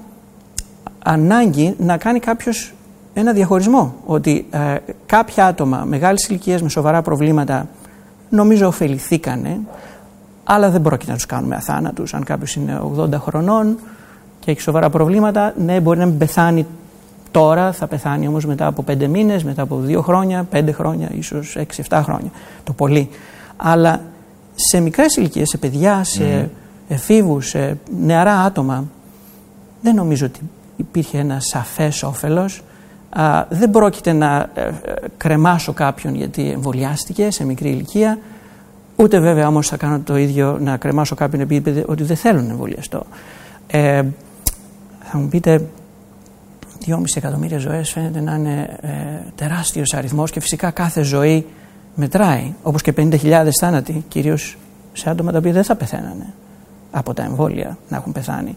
ανάγκη να κάνει κάποιος ένα διαχωρισμό, ότι κάποια άτομα μεγάλης ηλικίας με σοβαρά προβλήματα νομίζω ωφεληθήκανε, αλλά δεν πρόκειται να τους κάνουμε αθάνατους. Αν κάποιος είναι 80 χρονών και έχει σοβαρά προβλήματα, ναι, μπορεί να μην πεθάνει τώρα, θα πεθάνει όμως μετά από 5 μήνες, μετά από 2 χρόνια, 5 χρόνια, ίσως 6-7 χρόνια, το πολύ. Αλλά σε μικρές ηλικίες, σε παιδιά, σε εφήβους, σε νεαρά άτομα, δεν νομίζω ότι υπήρχε ένα σαφές όφελος. Δεν πρόκειται να κρεμάσω κάποιον γιατί εμβολιάστηκε σε μικρή ηλικία, ούτε βέβαια όμως θα κάνω το ίδιο να κρεμάσω κάποιον επειδή είπε ότι δεν θέλω να εμβολιαστώ. Θα μου πείτε, 2,5 εκατομμύρια ζωές φαίνεται να είναι τεράστιος αριθμός και φυσικά κάθε ζωή μετράει, όπως και 50.000 θάνατοι, κυρίως σε άτομα τα οποία δεν θα πεθαίνανε από τα εμβόλια να έχουν πεθάνει.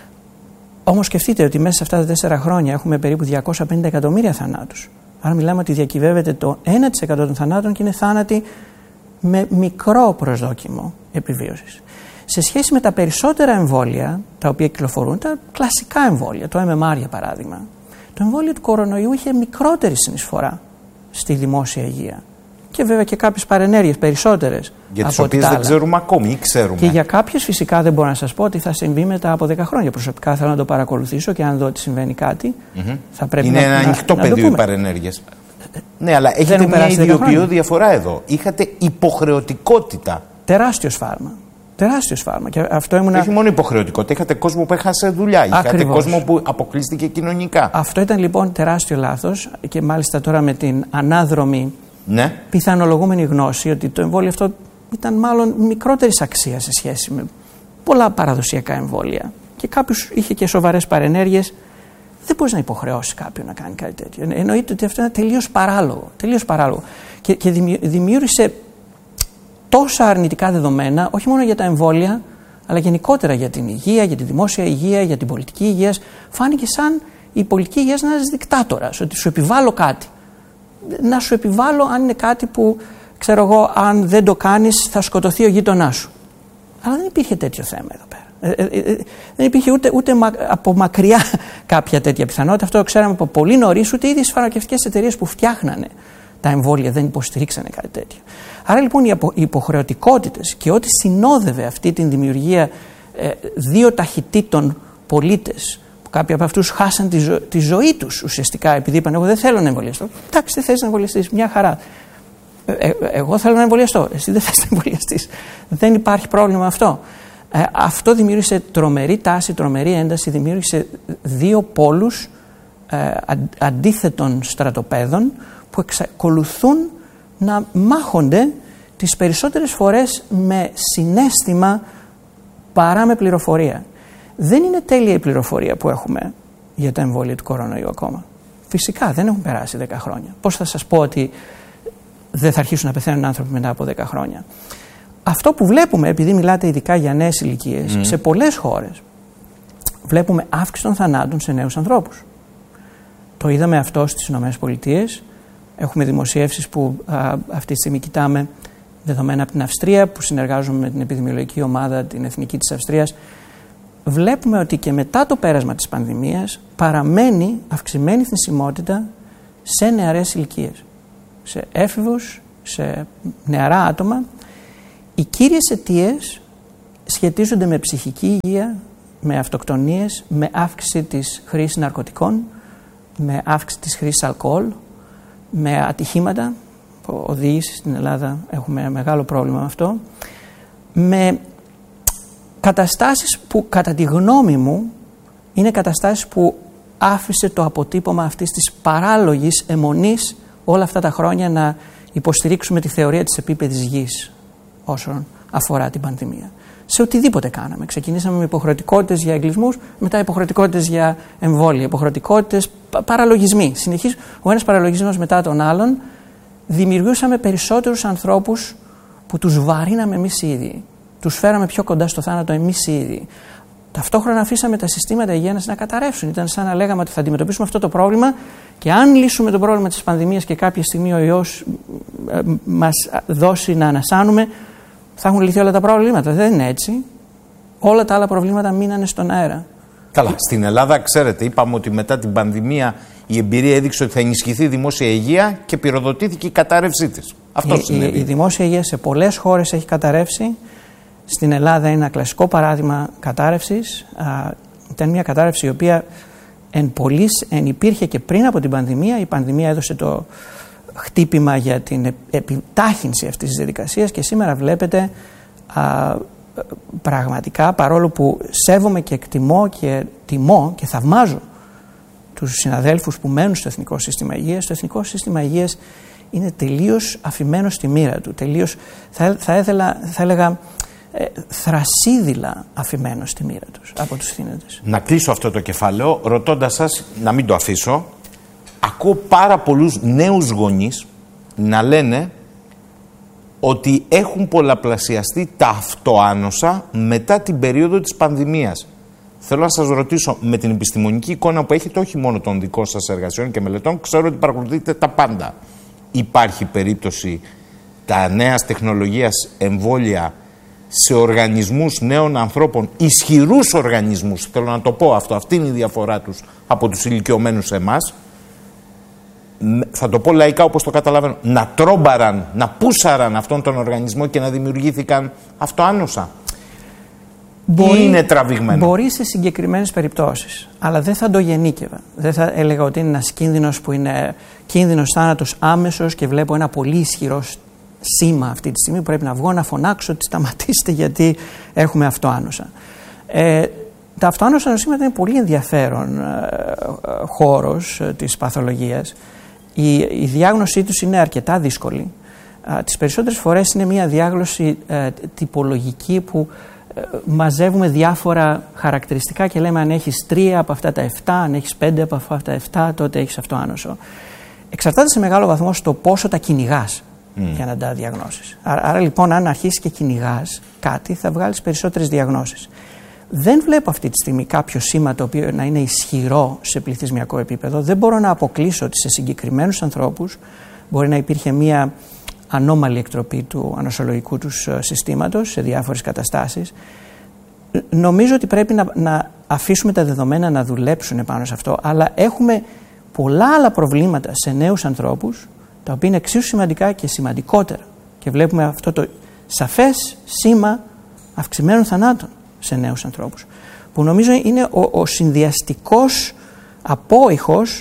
Όμως σκεφτείτε ότι μέσα σε αυτά τα 4 χρόνια έχουμε περίπου 250 εκατομμύρια θανάτους. Άρα μιλάμε ότι διακυβεύεται το 1% των θανάτων και είναι θάνατοι με μικρό προσδόκιμο επιβίωσης. Σε σχέση με τα περισσότερα εμβόλια τα οποία κυκλοφορούν, τα κλασικά εμβόλια, το MMR για παράδειγμα, το εμβόλιο του κορονοϊού είχε μικρότερη συνεισφορά στη δημόσια υγεία. Και βέβαια και κάποιες παρενέργειες περισσότερες. Για τις οποίες δεν ξέρουμε ακόμη ή ξέρουμε. Και για κάποιες φυσικά δεν μπορώ να σας πω ότι θα συμβεί μετά από 10 χρόνια. Προσωπικά θέλω να το παρακολουθήσω και αν δω ότι συμβαίνει κάτι, θα πρέπει είναι ένα ανοιχτό πεδίο οι παρενέργειες. Ναι, αλλά έχετε μια ιδιοποιητική διαφορά εδώ. Είχατε υποχρεωτικότητα. Τεράστιο σφάλμα. Τεράστιο σφάλμα. Και αυτό όχι μόνο υποχρεωτικότητα, είχατε κόσμο που έχασε δουλειά. Είχατε κόσμο που αποκλείστηκε κοινωνικά. Αυτό ήταν λοιπόν τεράστιο λάθος και μάλιστα τώρα με την ανάδρομη πιθανολογούμενη γνώση ότι το εμβόλιο αυτό ήταν μάλλον μικρότερης αξίας σε σχέση με πολλά παραδοσιακά εμβόλια και κάποιος είχε και σοβαρές παρενέργειες. Δεν μπορείς να υποχρεώσεις κάποιον να κάνει κάτι τέτοιο. Εννοείται ότι αυτό είναι τελείως παράλογο. Τελείως παράλογο. Και δημιούργησε τόσα αρνητικά δεδομένα, όχι μόνο για τα εμβόλια, αλλά γενικότερα για την υγεία, για τη δημόσια υγεία, για την πολιτική υγεία. Φάνηκε σαν η πολιτική υγεία να είναι ένας δικτάτορας, ότι σου επιβάλλω κάτι. Να σου επιβάλλω αν είναι κάτι που, ξέρω εγώ, αν δεν το κάνεις θα σκοτωθεί ο γείτονάς σου. Αλλά δεν υπήρχε τέτοιο θέμα εδώ πέρα. Δεν υπήρχε ούτε από μακριά κάποια τέτοια πιθανότητα. Αυτό το ξέραμε από πολύ νωρίς, ούτε ήδη οι φαρμακευτικές εταιρείες που φτιάχνανε τα εμβόλια δεν υποστηρίξανε κάτι τέτοιο. Άρα λοιπόν οι υποχρεωτικότητες και ό,τι συνόδευε αυτή την δημιουργία 2 ταχυτήτων πολίτες, που κάποιοι από αυτούς χάσαν τη ζωή τους ουσιαστικά επειδή είπαν εγώ δεν θέλω να εμβολιαστώ. Εντάξει, δεν θες να εμβολιαστείς, μια χαρά. Εγώ θέλω να εμβολιαστώ, εσύ δεν θες να εμβολιαστείς. Δεν υπάρχει πρόβλημα αυτό. Αυτό δημιούργησε τρομερή τάση, τρομερή ένταση, δημιούργησε 2 πόλους αντίθετων στρατοπέδων που εξακολουθούν να μάχονται τις περισσότερες φορές με συναίσθημα παρά με πληροφορία. Δεν είναι τέλεια η πληροφορία που έχουμε για τα εμβόλια του κορονοϊού ακόμα. Φυσικά δεν έχουν περάσει 10 χρόνια. Πώς θα σας πω ότι δεν θα αρχίσουν να πεθαίνουν άνθρωποι μετά από 10 χρόνια. Αυτό που βλέπουμε, επειδή μιλάτε ειδικά για νέες ηλικίες, σε πολλές χώρες βλέπουμε αύξηση των θανάτων σε νέους ανθρώπους. Το είδαμε αυτό στις ΗΠΑ. Έχουμε δημοσιεύσεις που αυτή τη στιγμή κοιτάμε δεδομένα από την Αυστρία, που συνεργάζομαι με την επιδημιολογική ομάδα, την Εθνική της Αυστρίας. Βλέπουμε ότι και μετά το πέρασμα της πανδημίας παραμένει αυξημένη θνησιμότητα σε νεαρές ηλικίες. Σε έφηβους, σε νεαρά άτομα. Οι κύριες αιτίες σχετίζονται με ψυχική υγεία, με αυτοκτονίες, με αύξηση της χρήσης ναρκωτικών, με αύξηση της χρήσης αλκοόλ, με ατυχήματα, οδήγηση στην Ελλάδα έχουμε ένα μεγάλο πρόβλημα με αυτό, με καταστάσεις που κατά τη γνώμη μου είναι καταστάσεις που άφησε το αποτύπωμα αυτής της παράλογης αιμονής όλα αυτά τα χρόνια να υποστηρίξουμε τη θεωρία της επίπεδης γης όσον αφορά την πανδημία. Σε οτιδήποτε κάναμε. Ξεκινήσαμε με υποχρεωτικότητες για εγκλισμούς, μετά υποχρεωτικότητες για εμβόλια, υποχρεωτικότητες, παραλογισμοί. Συνεχής, ο ένας παραλογισμός μετά τον άλλον, δημιουργούσαμε περισσότερους ανθρώπους που τους βαρύναμε εμείς οι ίδιοι. Τους φέραμε πιο κοντά στο θάνατο εμείς οι ίδιοι. Ταυτόχρονα αφήσαμε τα συστήματα υγείας να καταρρεύσουν. Ήταν σαν να λέγαμε ότι θα αντιμετωπίσουμε αυτό το πρόβλημα και αν λύσουμε το πρόβλημα της πανδημίας και κάποια στιγμή ο ιός μας δώσει να ανασάνουμε, θα έχουν λυθεί όλα τα προβλήματα. Δεν είναι έτσι. Όλα τα άλλα προβλήματα μείνανε στον αέρα. Καλά. Στην Ελλάδα, ξέρετε, είπαμε ότι μετά την πανδημία η εμπειρία έδειξε ότι θα ενισχυθεί η δημόσια υγεία και πυροδοτήθηκε η κατάρρευσή της. Αυτό συνέβη. Η δημόσια υγεία σε πολλές χώρες έχει καταρρεύσει. Στην Ελλάδα είναι ένα κλασικό παράδειγμα κατάρρευσης. Ήταν μια κατάρρευση η οποία εν υπήρχε και πριν από την πανδημία. Η πανδημία έδωσε το χτύπημα για την επιτάχυνση αυτής της διαδικασίας και σήμερα βλέπετε πραγματικά, παρόλο που σέβομαι και εκτιμώ και τιμώ και θαυμάζω τους συναδέλφους που μένουν στο Εθνικό Σύστημα Υγείας, το Εθνικό Σύστημα Υγείας είναι τελείως αφημένο στη μοίρα του, τελείως θα έλεγα θρασίδηλα αφημένο στη μοίρα τους από τους θύνοντες. Να κλείσω αυτό το κεφάλαιο ρωτώντας σας, να μην το αφήσω, ακούω πάρα πολλούς νέους γονείς να λένε ότι έχουν πολλαπλασιαστεί τα αυτοάνοσα μετά την περίοδο της πανδημίας. Θέλω να σας ρωτήσω, με την επιστημονική εικόνα που έχετε, όχι μόνο των δικών σας εργασιών και μελετών, ξέρω ότι παρακολουθείτε τα πάντα. Υπάρχει περίπτωση τα νέας τεχνολογίας εμβόλια σε οργανισμούς νέων ανθρώπων, ισχυρούς οργανισμούς, θέλω να το πω αυτό, αυτή είναι η διαφορά τους από τους ηλικιωμένους εμάς, θα το πω λαϊκά όπως το καταλαβαίνω, να τρόμπαραν, να πούσαραν αυτόν τον οργανισμό και να δημιουργήθηκαν αυτοάνοσα. Ή είναι τραβηγμένο? Μπορεί σε συγκεκριμένες περιπτώσεις, αλλά δεν θα το γενίκευα. Δεν θα έλεγα ότι είναι ένας κίνδυνος που είναι κίνδυνος θάνατος άμεσος και βλέπω ένα πολύ ισχυρό σήμα αυτή τη στιγμή που πρέπει να βγω να φωνάξω ότι σταματήστε γιατί έχουμε αυτοάνοσα. Τα αυτοάνοσα νοσήματα είναι πολύ ενδιαφέρον χώρος της παθολογίας. Η διάγνωσή τους είναι αρκετά δύσκολη. Τις περισσότερες φορές είναι μια διάγνωση τυπολογική που μαζεύουμε διάφορα χαρακτηριστικά και λέμε αν έχεις 3 από αυτά τα 7, αν έχεις 5 από αυτά τα 7, τότε έχεις αυτοάνωσο. Εξαρτάται σε μεγάλο βαθμό στο πόσο τα κυνηγάς για να τα διαγνώσεις. Άρα λοιπόν, αν αρχίσεις και κυνηγάς κάτι, θα βγάλεις περισσότερες διαγνώσεις. Δεν βλέπω αυτή τη στιγμή κάποιο σήμα το οποίο να είναι ισχυρό σε πληθυσμιακό επίπεδο. Δεν μπορώ να αποκλείσω ότι σε συγκεκριμένους ανθρώπους μπορεί να υπήρχε μία ανώμαλη εκτροπή του ανοσολογικού τους συστήματος σε διάφορες καταστάσεις. Νομίζω ότι πρέπει να αφήσουμε τα δεδομένα να δουλέψουν πάνω σε αυτό, αλλά έχουμε πολλά άλλα προβλήματα σε νέους ανθρώπους, τα οποία είναι εξίσου σημαντικά και σημαντικότερα. Και βλέπουμε αυτό το σαφές σήμα αυξημένων θανάτων σε νέους ανθρώπους, που νομίζω είναι ο συνδυαστικός απόϊχος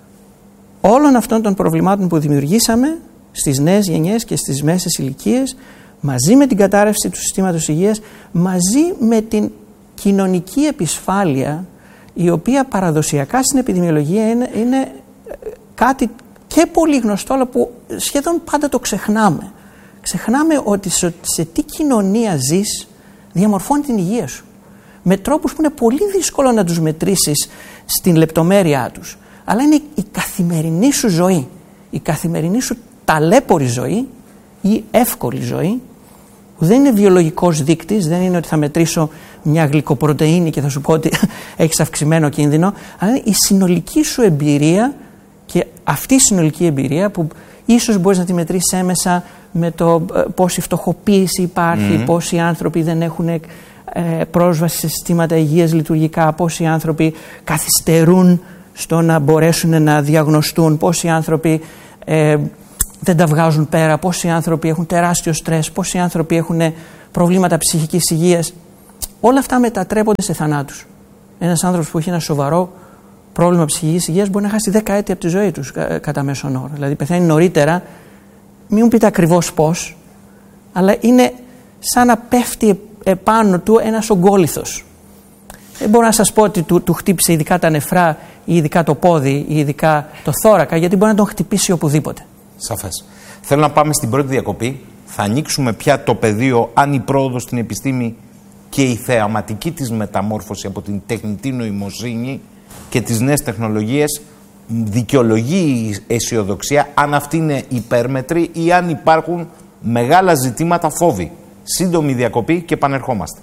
όλων αυτών των προβλημάτων που δημιουργήσαμε στις νέες γενιές και στις μέσες ηλικίες, μαζί με την κατάρρευση του συστήματος υγείας, μαζί με την κοινωνική επισφάλεια, η οποία παραδοσιακά στην επιδημιολογία είναι κάτι και πολύ γνωστό, αλλά που σχεδόν πάντα το ξεχνάμε. Ξεχνάμε ότι σε τι κοινωνία ζεις διαμορφώνει την υγεία σου. Με τρόπους που είναι πολύ δύσκολο να τους μετρήσεις στην λεπτομέρειά τους. Αλλά είναι η καθημερινή σου ζωή, η καθημερινή σου ταλέπορη ζωή ή εύκολη ζωή, που δεν είναι βιολογικός δείκτης, δεν είναι ότι θα μετρήσω μια γλυκοπρωτεΐνη και θα σου πω ότι έχεις αυξημένο κίνδυνο, αλλά είναι η συνολική σου εμπειρία, και αυτή η συνολική εμπειρία που ίσως μπορείς να τη μετρήσεις έμεσα με το πόση φτωχοποίηση υπάρχει, πόσοι άνθρωποι δεν έχουν πρόσβαση σε συστήματα υγείας λειτουργικά, πόσοι άνθρωποι καθυστερούν στο να μπορέσουν να διαγνωστούν, πόσοι άνθρωποι δεν τα βγάζουν πέρα, πόσοι άνθρωποι έχουν τεράστιο στρες, πόσοι άνθρωποι έχουν προβλήματα ψυχικής υγείας. όλα αυτά μετατρέπονται σε θανάτους. Ένας άνθρωπος που έχει ένα σοβαρό πρόβλημα ψυχικής υγείας μπορεί να χάσει 10 έτη από τη ζωή του κατά μέσον όρο. Δηλαδή πεθαίνει νωρίτερα, μην μου πείτε ακριβώς πώς, αλλά είναι σαν να πέφτει επάνω του ένας ογκόλιθος. Δεν μπορώ να σας πω ότι του χτύπησε ειδικά τα νεφρά ή ειδικά το πόδι ή ειδικά το θώρακα, γιατί μπορεί να τον χτυπήσει οπουδήποτε. Σαφές. Θέλω να πάμε στην πρώτη διακοπή. Θα ανοίξουμε πια το πεδίο αν η πρόοδος στην επιστήμη και η θεαματική της μεταμόρφωση από την τεχνητή νοημοσύνη και τις νέες τεχνολογίες δικαιολογεί η αισιοδοξία, αν αυτή είναι υπέρμετρη ή αν υπάρχουν μεγάλα ζητήματα φόβοι. Σύντομη διακοπή και επανερχόμαστε.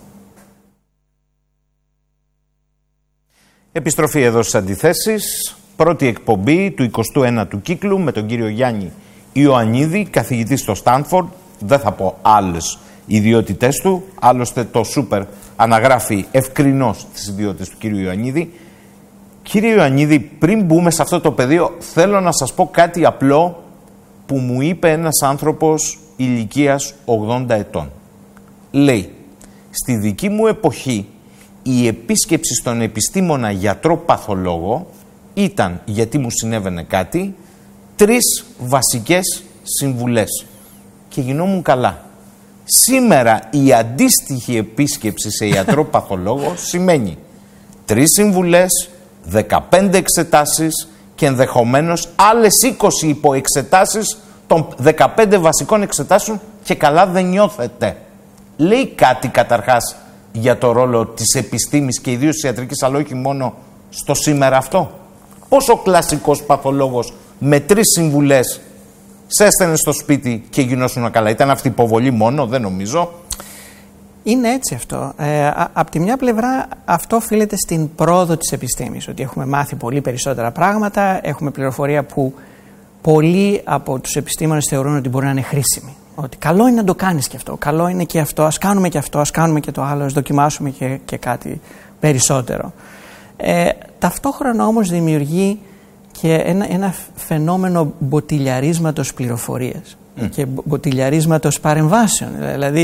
Επιστροφή εδώ στις Αντιθέσεις, πρώτη εκπομπή του 29ου κύκλου με τον κύριο Γιάννη Ιωαννίδη, καθηγητή στο Στάνφορντ. Δεν θα πω άλλες ιδιότητές του, άλλωστε το Σούπερ αναγράφει ευκρινώς τις ιδιότητες του κύριου Ιωαννίδη. Κύριε Ιωαννίδη, πριν μπούμε σε αυτό το πεδίο, θέλω να σας πω κάτι απλό που μου είπε ένας άνθρωπος ηλικίας 80 ετών. Λέει, στη δική μου εποχή η επίσκεψη στον επιστήμονα γιατρό παθολόγο ήταν, γιατί μου συνέβαινε κάτι, 3 βασικές συμβουλές και γινόμουν καλά. Σήμερα η αντίστοιχη επίσκεψη σε γιατρό παθολόγο σημαίνει 3 συμβουλές, 15 εξετάσεις και ενδεχομένως άλλες 20 υποεξετάσεις των 15 βασικών εξετάσεων και καλά δεν νιώθετε. Λέει κάτι καταρχάς για το ρόλο της επιστήμης και ιδίως της ιατρικής, αλλά όχι μόνο στο σήμερα αυτό. Πώς ο κλασικός παθολόγος με 3 συμβουλές σε έστενε στο σπίτι και γινώσουν καλά? Ήταν αυτή η υποβολή μόνο? Δεν νομίζω. Είναι έτσι αυτό. Απ' τη μια πλευρά αυτό οφείλεται στην πρόοδο της επιστήμης, ότι έχουμε μάθει πολύ περισσότερα πράγματα, έχουμε πληροφορία που πολλοί από τους επιστήμονες θεωρούν ότι μπορεί να είναι χρήσιμη. Ότι καλό είναι να το κάνεις και αυτό, καλό είναι και αυτό, ας κάνουμε και αυτό, ας κάνουμε και το άλλο, ας δοκιμάσουμε και κάτι περισσότερο. Ταυτόχρονα όμως δημιουργεί και ένα φαινόμενο μποτιλιαρίσματος πληροφορίας και μποτιλιαρίσματος παρεμβάσεων. Δηλαδή,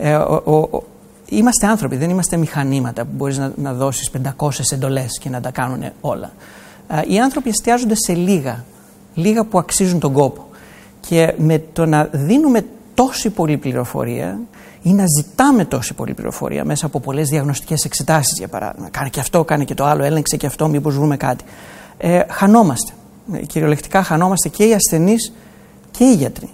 είμαστε άνθρωποι, δεν είμαστε μηχανήματα που μπορείς να δώσεις 500 εντολές και να τα κάνουν όλα. Οι άνθρωποι εστιάζονται σε λίγα που αξίζουν τον κόπο. Και με το να δίνουμε τόση πολλή πληροφορία ή να ζητάμε τόση πολλή πληροφορία μέσα από πολλές διαγνωστικές εξετάσεις, για παράδειγμα, κάνε και αυτό, κάνε και το άλλο, έλεγξε και αυτό, μήπως βρούμε κάτι. Χανόμαστε. Κυριολεκτικά χανόμαστε και οι ασθενείς και οι γιατροί.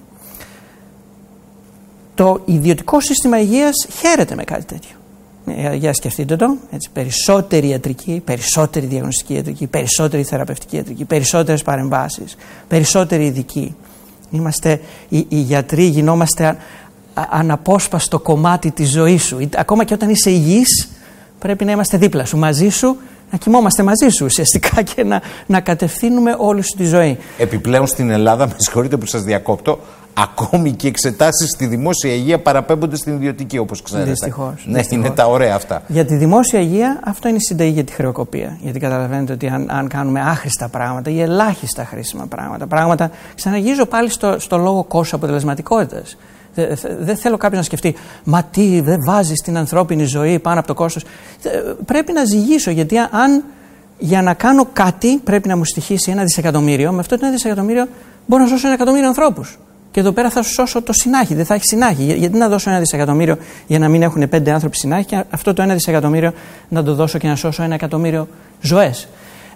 Το ιδιωτικό σύστημα υγείας χαίρεται με κάτι τέτοιο. Για σκεφτείτε το, έτσι, περισσότερη ιατρική, περισσότερη διαγνωστική ιατρική, περισσότερη θεραπευτική ιατρική, περισσότερες παρεμβάσεις, περισσότεροι ειδικοί. Οι γιατροί γινόμαστε αναπόσπαστο κομμάτι της ζωής σου. Ακόμα και όταν είσαι υγιής πρέπει να είμαστε δίπλα σου, μαζί σου, να κοιμόμαστε μαζί σου ουσιαστικά και να κατευθύνουμε όλη σου τη ζωή. Επιπλέον στην Ελλάδα, με συγχωρείτε που σας διακόπτω, ακόμη και εξετάσεις στη δημόσια υγεία παραπέμπονται στην ιδιωτική, όπως ξέρετε. Δυστυχώς. Ναι, είναι τα ωραία αυτά. Για τη δημόσια υγεία αυτό είναι η συνταγή για τη χρεοκοπία. Γιατί καταλαβαίνετε ότι αν κάνουμε άχρηστα πράγματα ή ελάχιστα χρήσιμα πράγματα, ξαναγυρίζω πάλι στο λόγο κόστος αποτελεσματικότητας. Δεν θέλω κάποιος να σκεφτεί, μα τι, δεν βάζεις την ανθρώπινη ζωή πάνω από το κόστος. Πρέπει να ζυγίσω, γιατί αν για να κάνω κάτι πρέπει να μου στοιχήσει 1 δισεκατομμύριο, με αυτό το 1 δισεκατομμύριο μπορώ να σώσω 1 εκατομμύριο ανθρώπους. Και εδώ πέρα θα σου σώσω το συνάχη, δεν θα έχει συνάχη. Γιατί να δώσω 1 δισεκατομμύριο για να μην έχουν 5 άνθρωποι συνάχη και αυτό το 1 δισεκατομμύριο να το δώσω και να σώσω 1 εκατομμύριο ζωές.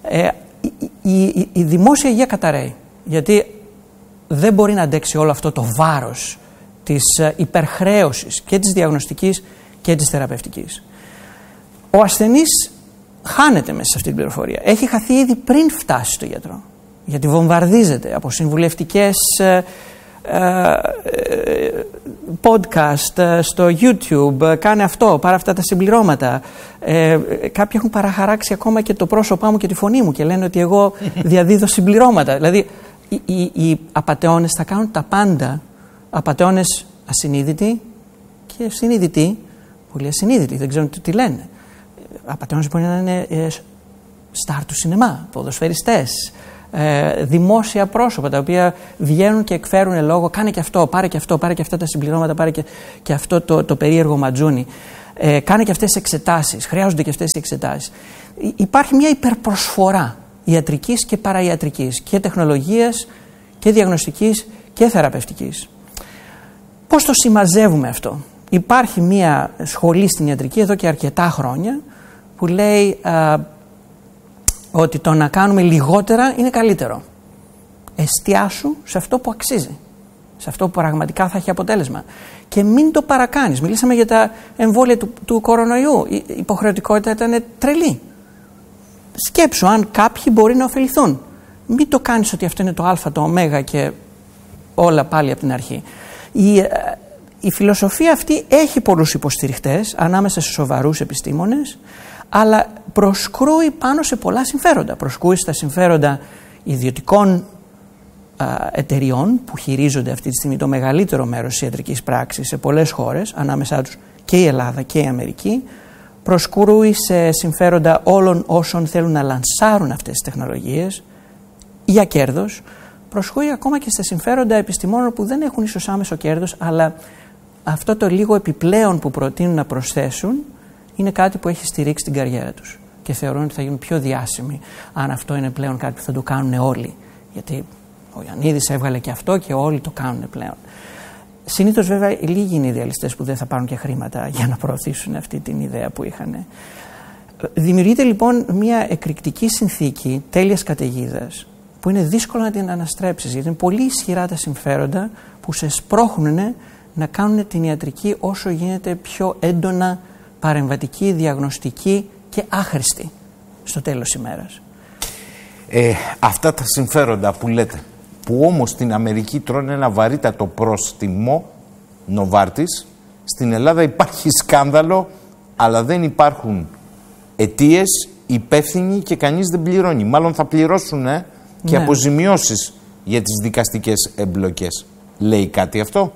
Η δημόσια υγεία καταραίει. Γιατί δεν μπορεί να αντέξει όλο αυτό το βάρος της υπερχρέωσης και της διαγνωστικής και της θεραπευτικής. Ο ασθενής χάνεται μέσα σε αυτή την πληροφορία. Έχει χαθεί ήδη πριν φτάσει στο γιατρό. Γιατί βομβαρδίζεται από συμβουλευτικές podcast στο YouTube, κάνε αυτό, πάρε αυτά τα συμπληρώματα. Κάποιοι έχουν παραχαράξει ακόμα και το πρόσωπά μου και τη φωνή μου και λένε ότι εγώ διαδίδω συμπληρώματα. Δηλαδή οι απατεώνες θα κάνουν τα πάντα. Απατεώνες ασυνείδητοι και συνείδητοι, πολύ ασυνείδητοι, δεν ξέρουν τι λένε. Απατεώνες μπορεί να είναι στάρ του σινεμά, ποδοσφαιριστές, δημόσια πρόσωπα τα οποία βγαίνουν και εκφέρουν λόγο, κάνε και αυτό, πάρε και αυτό, πάρε και αυτά τα συμπληρώματα, πάρε και αυτό το περίεργο ματζούνι. Κάνε και αυτές τις εξετάσεις, χρειάζονται και αυτές τις εξετάσεις. Υπάρχει μια υπερπροσφορά ιατρικής και παραϊατρικής και τεχνολογίας και διαγνωστικής και θεραπευτικής. Πώς το συμμαζεύουμε αυτό? Υπάρχει μια σχολή στην ιατρική εδώ και αρκετά χρόνια που λέει ότι το να κάνουμε λιγότερα είναι καλύτερο. Εστιάσου σε αυτό που αξίζει, σε αυτό που πραγματικά θα έχει αποτέλεσμα και μην το παρακάνεις. Μιλήσαμε για τα εμβόλια του κορονοϊού. Η υποχρεωτικότητα ήταν τρελή. Σκέψου αν κάποιοι μπορεί να ωφεληθούν. Μην το κάνεις ότι αυτό είναι το α, το ω και όλα πάλι από την αρχή. Η φιλοσοφία αυτή έχει πολλούς υποστηριχτές ανάμεσα σε σοβαρούς επιστήμονες, αλλά προσκρούει πάνω σε πολλά συμφέροντα. Προσκρούει στα συμφέροντα ιδιωτικών εταιριών που χειρίζονται αυτή τη στιγμή το μεγαλύτερο μέρος της ιατρικής πράξης σε πολλές χώρες, ανάμεσά τους και η Ελλάδα και η Αμερική. Προσκρούει σε συμφέροντα όλων όσων θέλουν να λανσάρουν αυτές τις τεχνολογίες για κέρδος. Προσκρούει ακόμα και στα συμφέροντα επιστημόνων που δεν έχουν ίσως άμεσο κέρδος, αλλά αυτό το λίγο επιπλέον που προτείνουν να προσθέσουν είναι κάτι που έχει στηρίξει την καριέρα τους και θεωρούν ότι θα γίνουν πιο διάσημοι αν αυτό είναι πλέον κάτι που θα το κάνουν όλοι. Γιατί ο Ιωαννίδης έβγαλε και αυτό και όλοι το κάνουν πλέον. Συνήθως βέβαια λίγοι είναι οι ιδεαλιστές που δεν θα πάρουν και χρήματα για να προωθήσουν αυτή την ιδέα που είχαν. Δημιουργείται λοιπόν μια εκρηκτική συνθήκη τέλειας καταιγίδας που είναι δύσκολο να την αναστρέψεις, γιατί είναι πολύ ισχυρά τα συμφέροντα που σε σπρώχνουν να κάνουν την ιατρική όσο γίνεται πιο έντονα παρεμβατική, διαγνωστική και άχρηστη στο τέλος της ημέρας. Αυτά τα συμφέροντα που λέτε, που όμως στην Αμερική τρώνε ένα βαρύτατο πρόστιμο, Νοβάρτης, στην Ελλάδα υπάρχει σκάνδαλο, αλλά δεν υπάρχουν αιτίες, υπεύθυνοι και κανείς δεν πληρώνει. Μάλλον θα πληρώσουν και αποζημιώσεις για τις δικαστικές εμπλοκές. Λέει κάτι αυτό?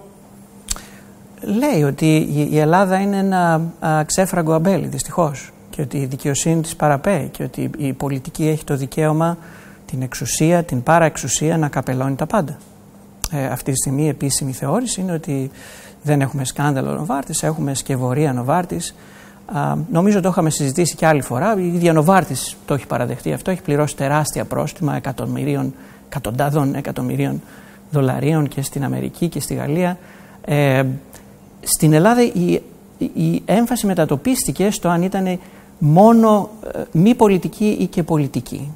Λέει ότι η Ελλάδα είναι ένα ξέφραγκο αμπέλι, δυστυχώς, και ότι η δικαιοσύνη της παραπέει και ότι η πολιτική έχει το δικαίωμα, την εξουσία, την παραεξουσία να καπελώνει τα πάντα. Αυτή τη στιγμή η επίσημη θεώρηση είναι ότι δεν έχουμε σκάνδαλο Νοβάρτης, έχουμε σκευωρία Νοβάρτης. Νομίζω το είχαμε συζητήσει και άλλη φορά. Η ίδια Νοβάρτης το έχει παραδεχτεί αυτό, έχει πληρώσει τεράστια πρόστιμα εκατοντάδων εκατομμυρίων δολαρίων και στην Αμερική και στη Γαλλία. Στην Ελλάδα η έμφαση μετατοπίστηκε στο αν ήταν μόνο μη πολιτική ή και πολιτική.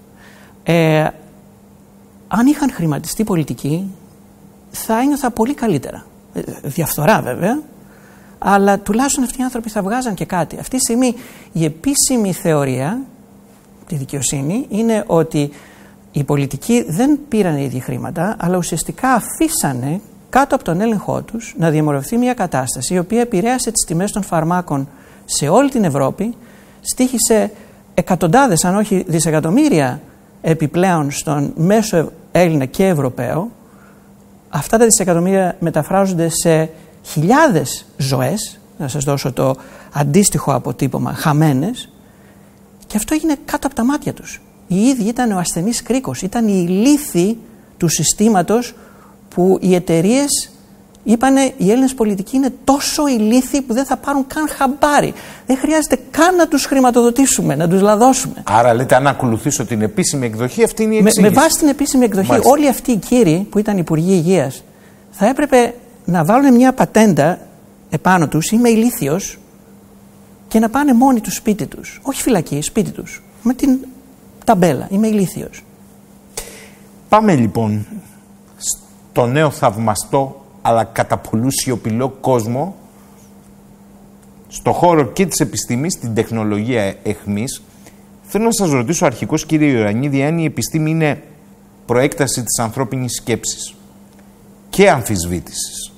Αν είχαν χρηματιστεί πολιτική θα ένιωθα πολύ καλύτερα. Διαφθορά βέβαια, αλλά τουλάχιστον αυτοί οι άνθρωποι θα βγάζαν και κάτι. Αυτή τη στιγμή η επίσημη θεωρία, τη δικαιοσύνη, είναι ότι οι πολιτικοί δεν πήραν οι ίδιοι χρήματα, αλλά ουσιαστικά αφήσανε κάτω από τον έλεγχό τους να διαμορφωθεί μια κατάσταση η οποία επηρέασε τις τιμές των φαρμάκων σε όλη την Ευρώπη, στοίχησε εκατοντάδες αν όχι δισεκατομμύρια επιπλέον στον μέσο Έλληνα και Ευρωπαίο. Αυτά τα δισεκατομμύρια μεταφράζονται σε χιλιάδες ζωές, να σας δώσω το αντίστοιχο αποτύπωμα, χαμένες, και αυτό έγινε κάτω από τα μάτια τους. Οι ίδιοι ήταν ο ασθενής κρίκος, ήταν οι ηλίθιοι του συστήματος που οι εταιρείες είπανε οι Έλληνες πολιτικοί είναι τόσο ηλίθιοι που δεν θα πάρουν καν χαμπάρι. Δεν χρειάζεται καν να τους χρηματοδοτήσουμε, να τους λαδώσουμε. Άρα λέτε, αν ακολουθήσω την επίσημη εκδοχή, αυτή είναι η εξήγηση. Με βάση την επίσημη εκδοχή, μάλιστα, όλοι αυτοί οι κύριοι που ήταν υπουργοί υγείας θα έπρεπε να βάλουν μια πατέντα επάνω τους, είμαι ηλίθιος, και να πάνε μόνοι τους σπίτι τους. Όχι φυλακή, σπίτι τους. Με την ταμπέλα, είμαι ηλίθιος. Πάμε λοιπόν στο νέο θαυμαστό αλλά κατά πολλού σιωπηλό κόσμο, στο χώρο και της επιστήμης, την τεχνολογία εχμής. Θέλω να σας ρωτήσω αρχικώς, κύριε Ιωαννίδη, αν η επιστήμη είναι προέκταση της ανθρώπινης σκέψης και αμφισβήτησης.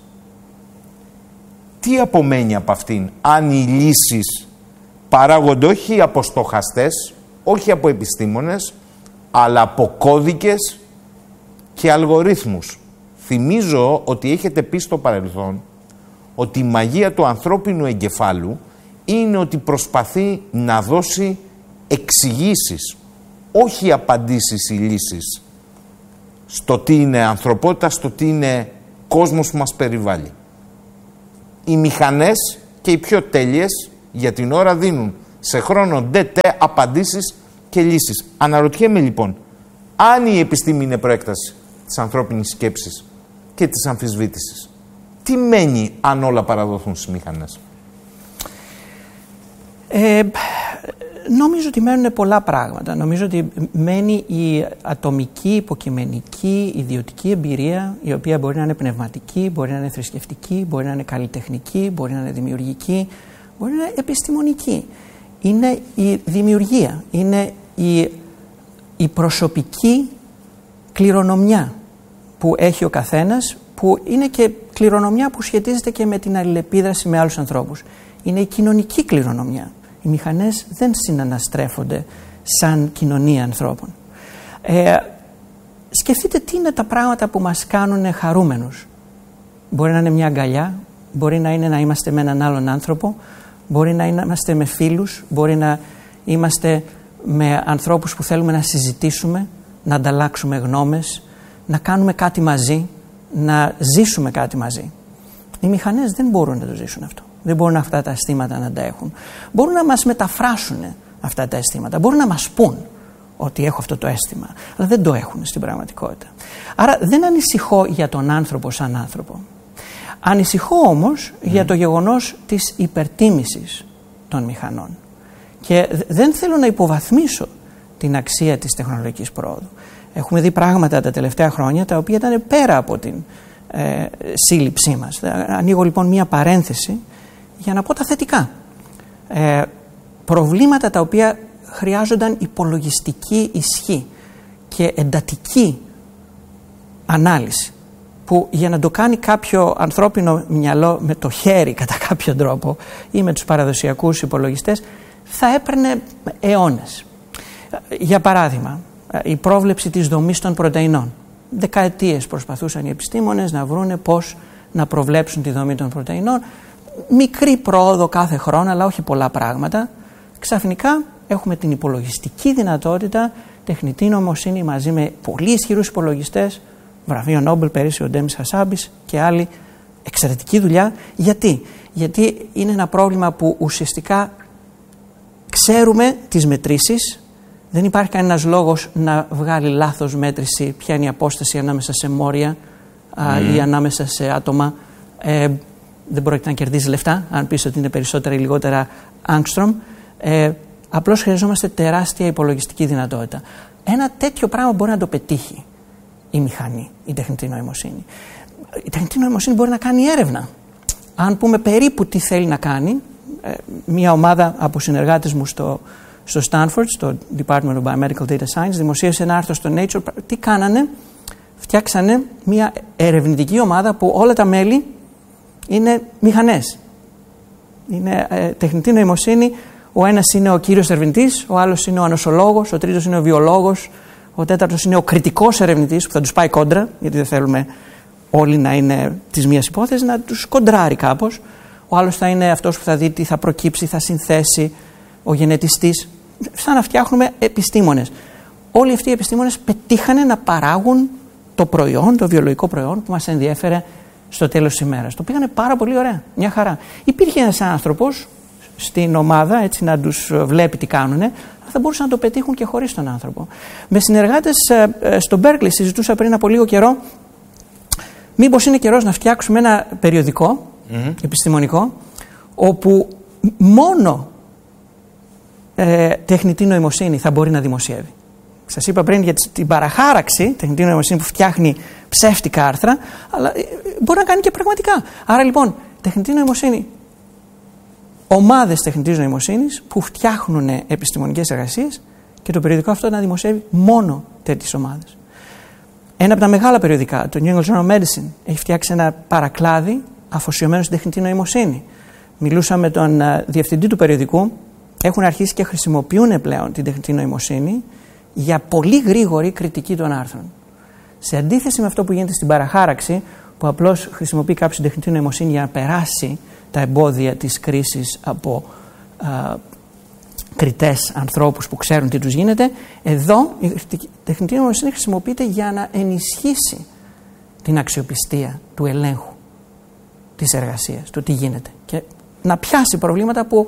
Τι απομένει από αυτήν, αν οι λύσεις παράγονται όχι από στοχαστές, όχι από επιστήμονες, αλλά από κώδικες και αλγορίθμους? Θυμίζω ότι έχετε πει στο παρελθόν ότι η μαγεία του ανθρώπινου εγκεφάλου είναι ότι προσπαθεί να δώσει εξηγήσεις, όχι απαντήσεις ή λύσεις, στο τι είναι ανθρωπότητα, στο τι είναι κόσμος που μας περιβάλλει. Οι μηχανές και οι πιο τέλειες Για την ώρα δίνουν σε χρόνο ντετέ απαντήσεις και λύσεις. Αναρωτιέμαι λοιπόν, αν η επιστήμη είναι προέκταση της ανθρώπινης σκέψης και της αμφισβήτησης, τι μένει αν όλα παραδοθούν στις μηχανές? Νομίζω ότι μένουν πολλά πράγματα. Νομίζω ότι μένει η ατομική, υποκειμενική, ιδιωτική εμπειρία, η οποία μπορεί να είναι πνευματική, μπορεί να είναι θρησκευτική, μπορεί να είναι καλλιτεχνική, μπορεί να είναι δημιουργική, μπορεί να είναι επιστημονική. Είναι η δημιουργία, είναι η προσωπική κληρονομιά που έχει ο καθένας, που είναι και κληρονομιά που σχετίζεται και με την αλληλεπίδραση με άλλους ανθρώπους. Είναι η κοινωνική κληρονομιά. Οι μηχανές δεν συναναστρέφονται σαν κοινωνία ανθρώπων. Σκεφτείτε τι είναι τα πράγματα που μας κάνουν χαρούμενους. Μπορεί να είναι μια αγκαλιά, μπορεί να είναι να είμαστε με έναν άλλον άνθρωπο, μπορεί να είμαστε με φίλους, μπορεί να είμαστε με ανθρώπους που θέλουμε να συζητήσουμε, να ανταλλάξουμε γνώμες, να κάνουμε κάτι μαζί, να ζήσουμε κάτι μαζί. Οι μηχανές δεν μπορούν να το ζήσουν αυτό. Δεν μπορούν αυτά τα αισθήματα να τα έχουν. Μπορούν να μας μεταφράσουν αυτά τα αισθήματα. Μπορούν να μας πούν ότι έχω αυτό το αίσθημα. Αλλά δεν το έχουν στην πραγματικότητα. Άρα δεν ανησυχώ για τον άνθρωπο σαν άνθρωπο. Ανησυχώ όμως για το γεγονός της υπερτίμησης των μηχανών. Και δεν θέλω να υποβαθμίσω την αξία της τεχνολογικής πρόοδου. Έχουμε δει πράγματα τα τελευταία χρόνια τα οποία ήταν πέρα από την σύλληψή μας. Ανοίγω λοιπόν μία παρένθεση για να πω τα θετικά. Προβλήματα τα οποία χρειάζονταν υπολογιστική ισχύ και εντατική ανάλυση, που για να το κάνει κάποιο ανθρώπινο μυαλό με το χέρι κατά κάποιο τρόπο ή με τους παραδοσιακούς υπολογιστές θα έπαιρνε αιώνες. Για παράδειγμα, η πρόβλεψη της δομής των πρωτεϊνών. Δεκαετίες προσπαθούσαν οι επιστήμονες να βρούνε πώς να προβλέψουν τη δομή των πρωτεϊνών. Μικρή πρόοδο κάθε χρόνο, αλλά όχι πολλά πράγματα. Ξαφνικά έχουμε την υπολογιστική δυνατότητα, τεχνητή νοημοσύνη μαζί με πολύ ισχυρούς υπολογιστές, βραβείο Νόμπελ πέρυσι ο Ντέμις Χασάμπης και άλλοι, εξαιρετική δουλειά. Γιατί είναι ένα πρόβλημα που ουσιαστικά ξέρουμε τις μετρήσεις. Δεν υπάρχει κανένας λόγος να βγάλει λάθος μέτρηση ποια είναι η απόσταση ανάμεσα σε μόρια ή ανάμεσα σε άτομα. Δεν πρόκειται να κερδίζει λεφτά, αν πεις ότι είναι περισσότερα ή λιγότερα άγκστρομ. Απλώς χρειαζόμαστε τεράστια υπολογιστική δυνατότητα. Ένα τέτοιο πράγμα μπορεί να το πετύχει η μηχανή, η τεχνητή νοημοσύνη. Η τεχνητή νοημοσύνη μπορεί να κάνει έρευνα. Αν πούμε περίπου τι θέλει να κάνει, μια ομάδα από συνεργάτες μου στο Stanford, στο Department of Biomedical Data Science, δημοσίευσε ένα άρθρο στο Nature. Τι κάνανε? Φτιάξανε μια ερευνητική ομάδα που όλα τα μέλη είναι μηχανές. Είναι τεχνητή νοημοσύνη. Ο ένας είναι ο κύριος ερευνητής, ο άλλος είναι ο ανοσολόγος, ο τρίτος είναι ο βιολόγος, ο τέταρτος είναι ο κριτικός ερευνητής που θα τους πάει κόντρα, γιατί δεν θέλουμε όλοι να είναι της μίας υπόθεσης, να τους κοντράρει κάπως. Ο άλλος θα είναι αυτός που θα δει τι θα προκύψει, θα συνθέσει, ο γενετιστής. Σαν να φτιάχνουμε επιστήμονες. Όλοι αυτοί οι επιστήμονες πετύχανε να παράγουν το προϊόν, το βιολογικό προϊόν που μας ενδιέφερε στο τέλος της ημέρας. Το πήγανε πάρα πολύ ωραία, μια χαρά. Υπήρχε ένας άνθρωπος στην ομάδα, έτσι να τους βλέπει τι κάνουνε, αλλά θα μπορούσαν να το πετύχουν και χωρίς τον άνθρωπο. Με συνεργάτες στο Berkeley συζητούσα πριν από λίγο καιρό, μήπως είναι καιρός να φτιάξουμε ένα περιοδικό επιστημονικό, όπου μόνο τεχνητή νοημοσύνη θα μπορεί να δημοσιεύει. Σας είπα πριν για την παραχάραξη, τεχνητή νοημοσύνη που φτιάχνει ψεύτικα άρθρα, αλλά μπορεί να κάνει και πραγματικά. Άρα λοιπόν, τεχνητή νοημοσύνη, ομάδες τεχνητής νοημοσύνης που φτιάχνουν επιστημονικές εργασίες και το περιοδικό αυτό να δημοσιεύει μόνο τέτοιες ομάδες. Ένα από τα μεγάλα περιοδικά, το New England Journal of Medicine, έχει φτιάξει ένα παρακλάδι αφοσιωμένο στην τεχνητή νοημοσύνη. Μιλούσα με τον διευθυντή του περιοδικού. Έχουν αρχίσει και χρησιμοποιούν πλέον την τεχνητή νοημοσύνη για πολύ γρήγορη κριτική των άρθρων. Σε αντίθεση με αυτό που γίνεται στην παραχάραξη, που απλώς χρησιμοποιεί κάποιος την τεχνητή νοημοσύνη για να περάσει τα εμπόδια της κρίσης από κριτές ανθρώπους που ξέρουν τι τους γίνεται, εδώ η τεχνητή νοημοσύνη χρησιμοποιείται για να ενισχύσει την αξιοπιστία του ελέγχου της εργασίας, του τι γίνεται, και να πιάσει προβλήματα που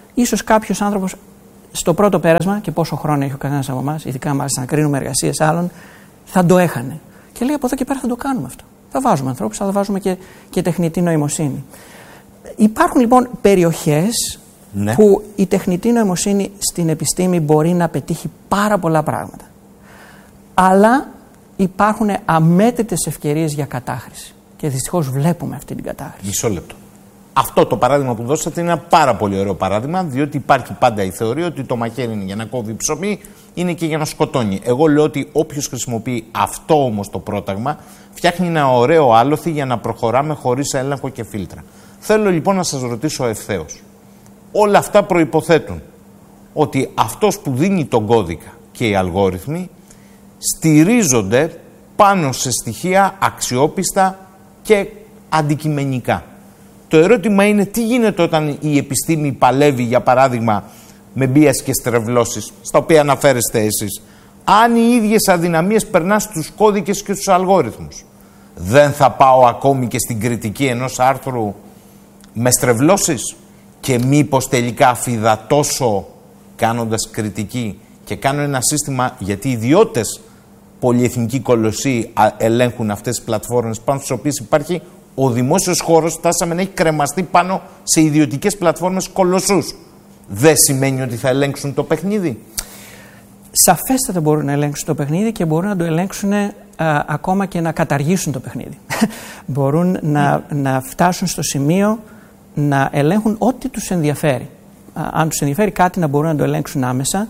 ίσως κάποιος άνθρωπος στο πρώτο πέρασμα, και πόσο χρόνο έχει ο καθένας από εμάς, ειδικά μάλιστα να κρίνουμε εργασίες άλλων, θα το έχανε. Και λέει από εδώ και πέρα θα το κάνουμε αυτό. Θα βάζουμε ανθρώπους, αλλά θα βάζουμε και τεχνητή νοημοσύνη. Υπάρχουν λοιπόν περιοχές που η τεχνητή νοημοσύνη στην επιστήμη μπορεί να πετύχει πάρα πολλά πράγματα. Αλλά υπάρχουν αμέτρητες ευκαιρίες για κατάχρηση. Και δυστυχώς βλέπουμε αυτή την κατάχρηση. Μισό λεπτό. Αυτό το παράδειγμα που δώσατε είναι ένα πάρα πολύ ωραίο παράδειγμα, διότι υπάρχει πάντα η θεωρία ότι το μαχαίρι είναι για να κόβει ψωμί, είναι και για να σκοτώνει. Εγώ λέω ότι όποιος χρησιμοποιεί αυτό όμως το πρόταγμα, φτιάχνει ένα ωραίο άλοθη για να προχωράμε χωρίς έλεγχο και φίλτρα. Θέλω λοιπόν να σας ρωτήσω ευθέως. Όλα αυτά προϋποθέτουν ότι αυτός που δίνει τον κώδικα και οι αλγόριθμοι στηρίζονται πάνω σε στοιχεία αξιόπιστα και αντικειμενικά. Το ερώτημα είναι τι γίνεται όταν η επιστήμη παλεύει, για παράδειγμα, με μπίαση και στρεβλώσεις, στα οποία αναφέρεστε εσείς. Αν οι ίδιες αδυναμίες περνάς στους κώδικες και στους αλγόριθμους, δεν θα πάω ακόμη και στην κριτική ενός άρθρου με στρεβλώσεις? Και μήπως τελικά αφυδατώσω κάνοντας κριτική και κάνω ένα σύστημα, γιατί οι ιδιώτες πολυεθνικοί κολοσσοί ελέγχουν αυτές τις πλατφόρμες πάνω στις οποίες υπάρχει ο δημόσιος χώρος, φτάσαμε να έχει κρεμαστεί πάνω σε ιδιωτικές πλατφόρμες κολοσσούς. Δεν σημαίνει ότι θα ελέγξουν το παιχνίδι? Σαφέστατα μπορούν να ελέγξουν το παιχνίδι και μπορούν να το ελέγξουν ακόμα και να καταργήσουν το παιχνίδι. Μπορούν να φτάσουν στο σημείο να ελέγχουν ό,τι τους ενδιαφέρει. Αν τους ενδιαφέρει κάτι, να μπορούν να το ελέγξουν άμεσα,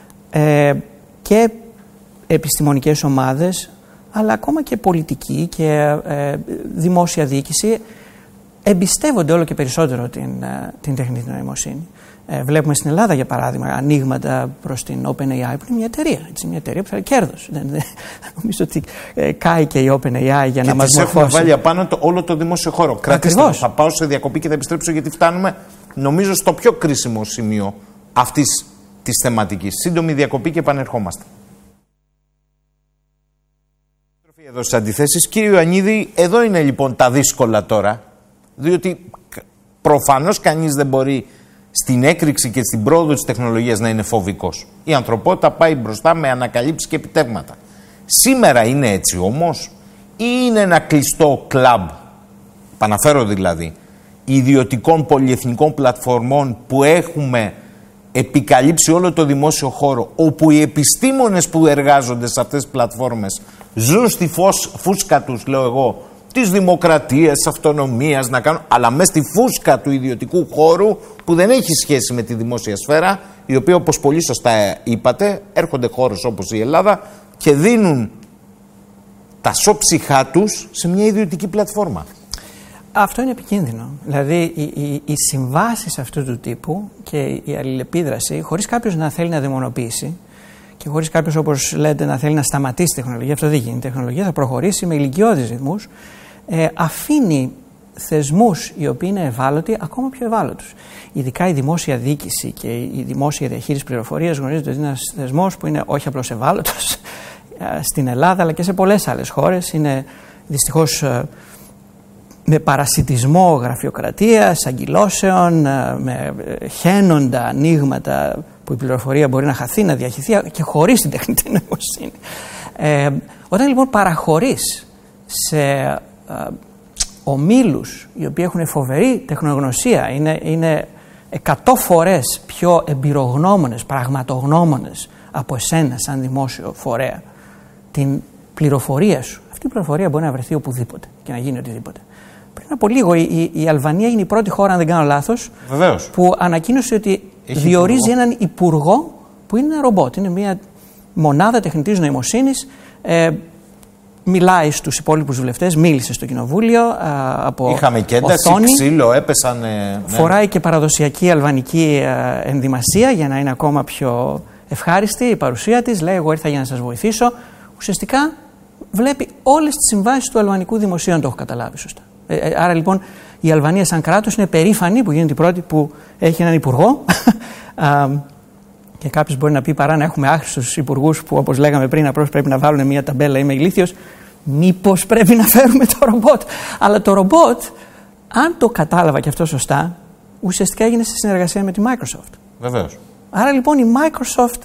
και επιστημονικές ομάδες, αλλά ακόμα και πολιτική και δημόσια διοίκηση εμπιστεύονται όλο και περισσότερο την τεχνητή νοημοσύνη. Βλέπουμε στην Ελλάδα, για παράδειγμα, ανοίγματα προς την OpenAI, που είναι μια εταιρεία. Μια εταιρεία που θέλει κέρδος. Δεν νομίζω ότι κάει και η OpenAI για να μας μορφώσει. Έχουμε βάλει απάνω όλο το δημόσιο χώρο. Κρατήστε, θα πάω σε διακοπή και θα επιστρέψω, γιατί φτάνουμε, νομίζω, στο πιο κρίσιμο σημείο αυτής της θεματικής. Σύντομη διακοπή και επανερχόμαστε. Εδώ στις αντιθέσεις. Κύριε Ιωαννίδη, εδώ είναι λοιπόν τα δύσκολα τώρα, διότι προφανώς κανείς δεν μπορεί στην έκρηξη και στην πρόοδο της τεχνολογίας να είναι φοβικός. Η ανθρωπότητα πάει μπροστά με ανακαλύψεις και επιτεύγματα. Σήμερα είναι έτσι όμως, ή είναι ένα κλειστό κλαμπ, παναφέρω δηλαδή, ιδιωτικών πολυεθνικών πλατφορμών που έχουμε επικαλύψει όλο το δημόσιο χώρο, όπου οι επιστήμονες που εργάζονται σε αυτές τις πλατφόρμες ζουν στη φούσκα τους, λέω εγώ, της δημοκρατίας, της αυτονομίας, να κάνουν, αλλά μέσα στη φούσκα του ιδιωτικού χώρου που δεν έχει σχέση με τη δημόσια σφαίρα, η οποία, όπως πολύ σωστά είπατε, έρχονται χώρες όπως η Ελλάδα και δίνουν τα σώψυχά τους σε μια ιδιωτική πλατφόρμα. Αυτό είναι επικίνδυνο. Δηλαδή οι συμβάσεις αυτού του τύπου και η αλληλεπίδραση, χωρίς κάποιος να θέλει να δαιμονοποιήσει και χωρίς κάποιος, όπως λέτε, να θέλει να σταματήσει τη τεχνολογία, αυτό δεν γίνει. Η τεχνολογία θα προχωρήσει με ηλικιώδεις ρυθμούς, αφήνει θεσμούς οι οποίοι είναι ευάλωτοι ακόμα πιο ευάλωτους. Ειδικά η δημόσια διοίκηση και η δημόσια διαχείριση πληροφορίας γνωρίζετε ότι είναι ένας θεσμός που είναι όχι απλώς ευάλωτος στην Ελλάδα αλλά και σε πολλές άλλες χώρες. Είναι δυστυχώς με παρασιτισμό γραφειοκρατίας, αγκυλώσεων, με χαίνοντα ανοίγματα που η πληροφορία μπορεί να χαθεί, να διαχυθεί και χωρίς την τεχνητή νοημοσύνη. Όταν λοιπόν παραχωρείς σε ομίλους οι οποίοι έχουν φοβερή τεχνογνωσία, είναι 100 φορές πιο εμπειρογνώμονες, πραγματογνώμονες από εσένα σαν δημόσιο φορέα, την πληροφορία σου. Αυτή η πληροφορία μπορεί να βρεθεί οπουδήποτε και να γίνει οτιδήποτε. Πριν από λίγο η Αλβανία είναι η πρώτη χώρα, αν δεν κάνω λάθος, που ανακοίνωσε ότι διορίζει έναν υπουργό που είναι ένα ρομπότ. Είναι μια μονάδα τεχνητής νοημοσύνης. Μιλάει στους υπόλοιπους βουλευτές, μίλησε στο κοινοβούλιο από είχαμε και ένταση, ξύλο, έπεσαν. Φοράει και παραδοσιακή αλβανική ενδυμασία για να είναι ακόμα πιο ευχάριστη η παρουσία της. Λέει: εγώ ήρθα για να σας βοηθήσω. Ουσιαστικά βλέπει όλες τις συμβάσεις του αλβανικού δημοσίου, αν το έχω καταλάβει σωστά. Άρα λοιπόν η Αλβανία σαν κράτος είναι περήφανη που γίνεται η πρώτη που έχει έναν υπουργό. Και κάποιος μπορεί να πει, παρά να έχουμε άχρηστους υπουργούς που, όπως λέγαμε πριν, απλώς πρέπει να βάλουν μια ταμπέλα, είμαι ηλίθιος, μήπως πρέπει να φέρουμε το ρομπότ. Αλλά το ρομπότ, αν το κατάλαβα και αυτό σωστά, ουσιαστικά έγινε σε συνεργασία με τη Microsoft. Βεβαίως. Άρα λοιπόν η Microsoft